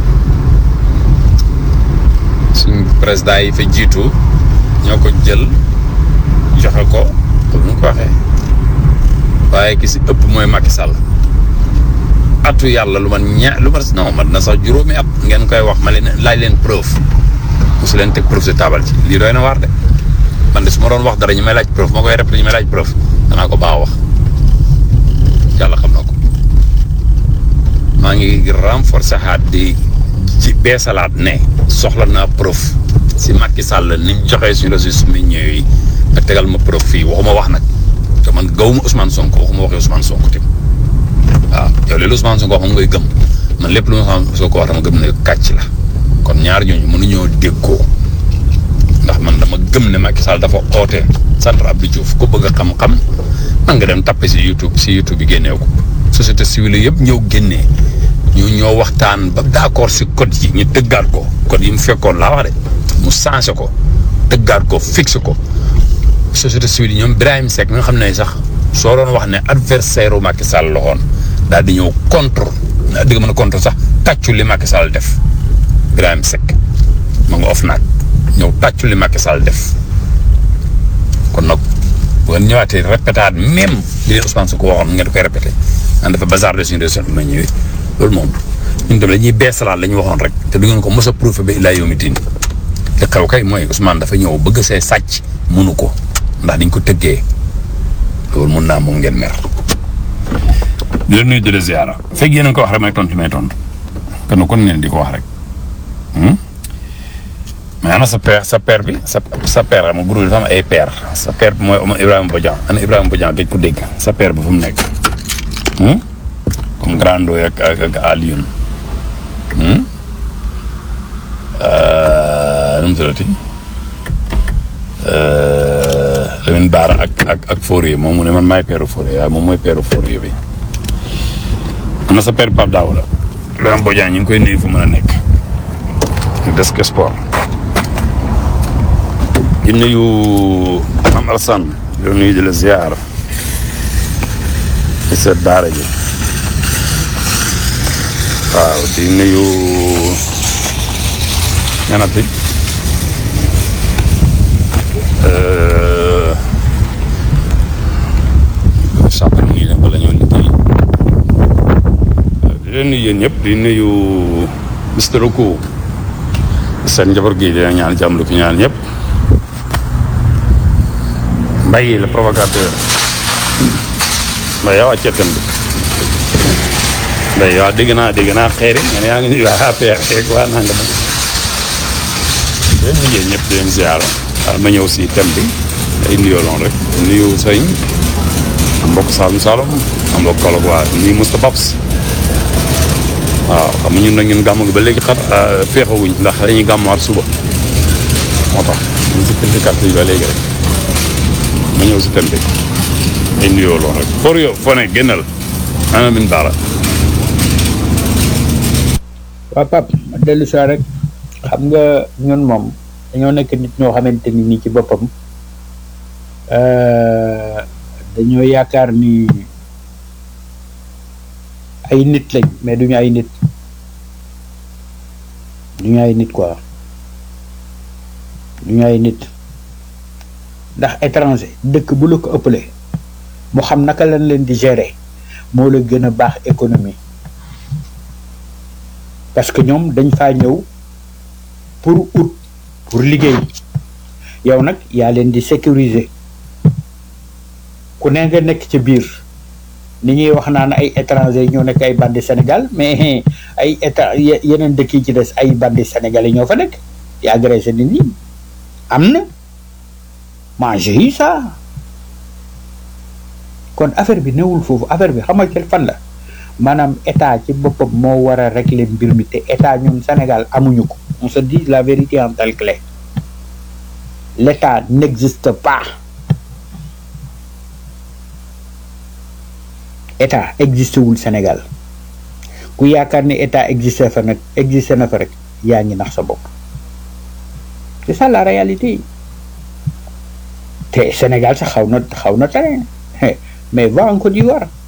suñ président yi fa jiitu ñoo ko jël joxe ko comme ni ko waxee waaye ki si ëpp mooy Macky Sall atu yàlla lu man non man na sax juróomi at ngeen koy wax ma leen laaj leen preuve mosu leen teg preuve si taabal ci lii doy na waar de man de su ma doon wax dara ñu may laaj preuve moo koy répété ñu may laaj preuve danaa ko baax wax yàlla xam na ko maa ngi renforcer xaat di ci beesalaat ne soxla naa preuve si Macky Sall ni mu joxee suñu ressources minières yi nga tegal ma preuve fii waxuma wax nag te man gawuma Ousmane Sonko waxuma waxee Ousmane Sonko tamit waaw yow léegi Ousmane Sonko wax ngay gëm man lépp lu ma xam Sonko wax dama gëm ne kàcc la kon ñaar ñooñu mënuñoo déggoo ndax man dama gëm ne Macky Sall dafa oote centre Abdou Diouf ku bëgg a xam-xam man nga dem tappe si YouTube bi génnee ko société civile yëpp ñëw génnee ñu ñoo waxtaan ba d'accord si code yi ñu tëggaat ko code yi mu fekkoon laa wax de mu changé ko tëggaat ko fixé ko société civile ñoom Birahim Seck mi nga xam ne sax soo doon wax ne adversaire u Macky Sall la woon daal di ñëw contre dëgg mën a contre sax tàccu li Macky Sall def Birahim Seck ma nga of naag ñëw tàccu li Macky Sall def kon nag bu ngeen ñëwaatee répétaat même li leen Ousmane Sonko waxoon ngeen koy répété naan dafa bazardé suñu région bi ma ñëwee loolu moom ñun tamit dañuy beesalaat la ñu waxoon rek te du ngeen ko mos a prouvé ba illaa yow mi tiin te xew kay mooy Ousmane dafa ñëw bëgg see sàcc mënu ko ndax dañ ko tëggee loolu mun naa moom ngeen mer. di la nuyu di la ziara fekk yéen a ngi ko wax rek may tontu kon ngeen di ko wax rek mais ana sa père bi sa père xam nga groupe dafa am ay père sa père bi mooy Ibrahima Bodian ana Ibrahima Bodian gëj ko dégg sa père bi fu mu nekk comme Grando ak Alioune nu mu tuddati Lamine Bara ak Fourier moom mu ne man maay père Fourier waaye moom mooy père Fourier bi am na sa père Pape Daouda Ibrahima Bodian ñu ngi koy nuyu fu mën a nekk Desk Sport di nuyu Mame Alassane di nuyu di la ziar ci sa daara ji waaw di nuyu ñanati sàppal nii la bala ñoo liggéey di leen nuyu yéen ñëpp di nuyu Mister Oku seen njaboot gi dina ñaan jàmm lu fi ñaan ñëpp Mbaye le provocateur Mbaye yow wàccee thème bi Mbaye yow dégg naa xeeri nga ne yaa ngi nuyu waa APR rek waa nanga ma leen liggéey ñëpp di leen ziar waaw ma ñëw si thème bi ay nuyooloon rek nuyu sëñ mbokk Saloum Saloum am mbokk Kaolack waa nuyu Moussa Babs waaw xam nga ñun nag ñun gàmm gi ba léegi féexawuñ ndax dañuy gàmmaat suba moo tax ñu si pinti carte yi ba léegi rek ma ñëw si thème bi ay nuyoo lool rek for yow foo ne génnal ana min daara waaw Pape ma dellu saa rek xam nga ñun moom dañoo nekk nit ñoo xamante ni nii ci boppam dañoo yaakaar ni ay nit lañ mais duñu ay nit quoi duñu ay nit ndax étranger dëkk bu la ko ëppalee mu xam naka lañ leen di gérer moo la gën a baax économie parce que ñoom dañ faa ñëw pour liggéey yow nag yaa leen di sécuriser ku ne nga nekk ci biir ni ñuy wax naan ay étranger ñoo nekk ay bandi Sénégal mais ay yeneen dëkk yi ci des ay bandi sénégalais ñoo fa nekk di agressé nit ñi am na j'ai eu ça kon affaire bi newul foofu affaire bi xam nga fan la maanaam état ci boppam moo war a régler mbir mi te état ñun Sénégal amuñu ko on se dit la vérité en telle clé l'état n'existe pas état existé wul Sénégal ku yaakaar ne état existé na fa rek yaa ngi nax sa bopp c'est ça la réalité te Sénégal sax xaw na tane mais va en Côte d'Ivoire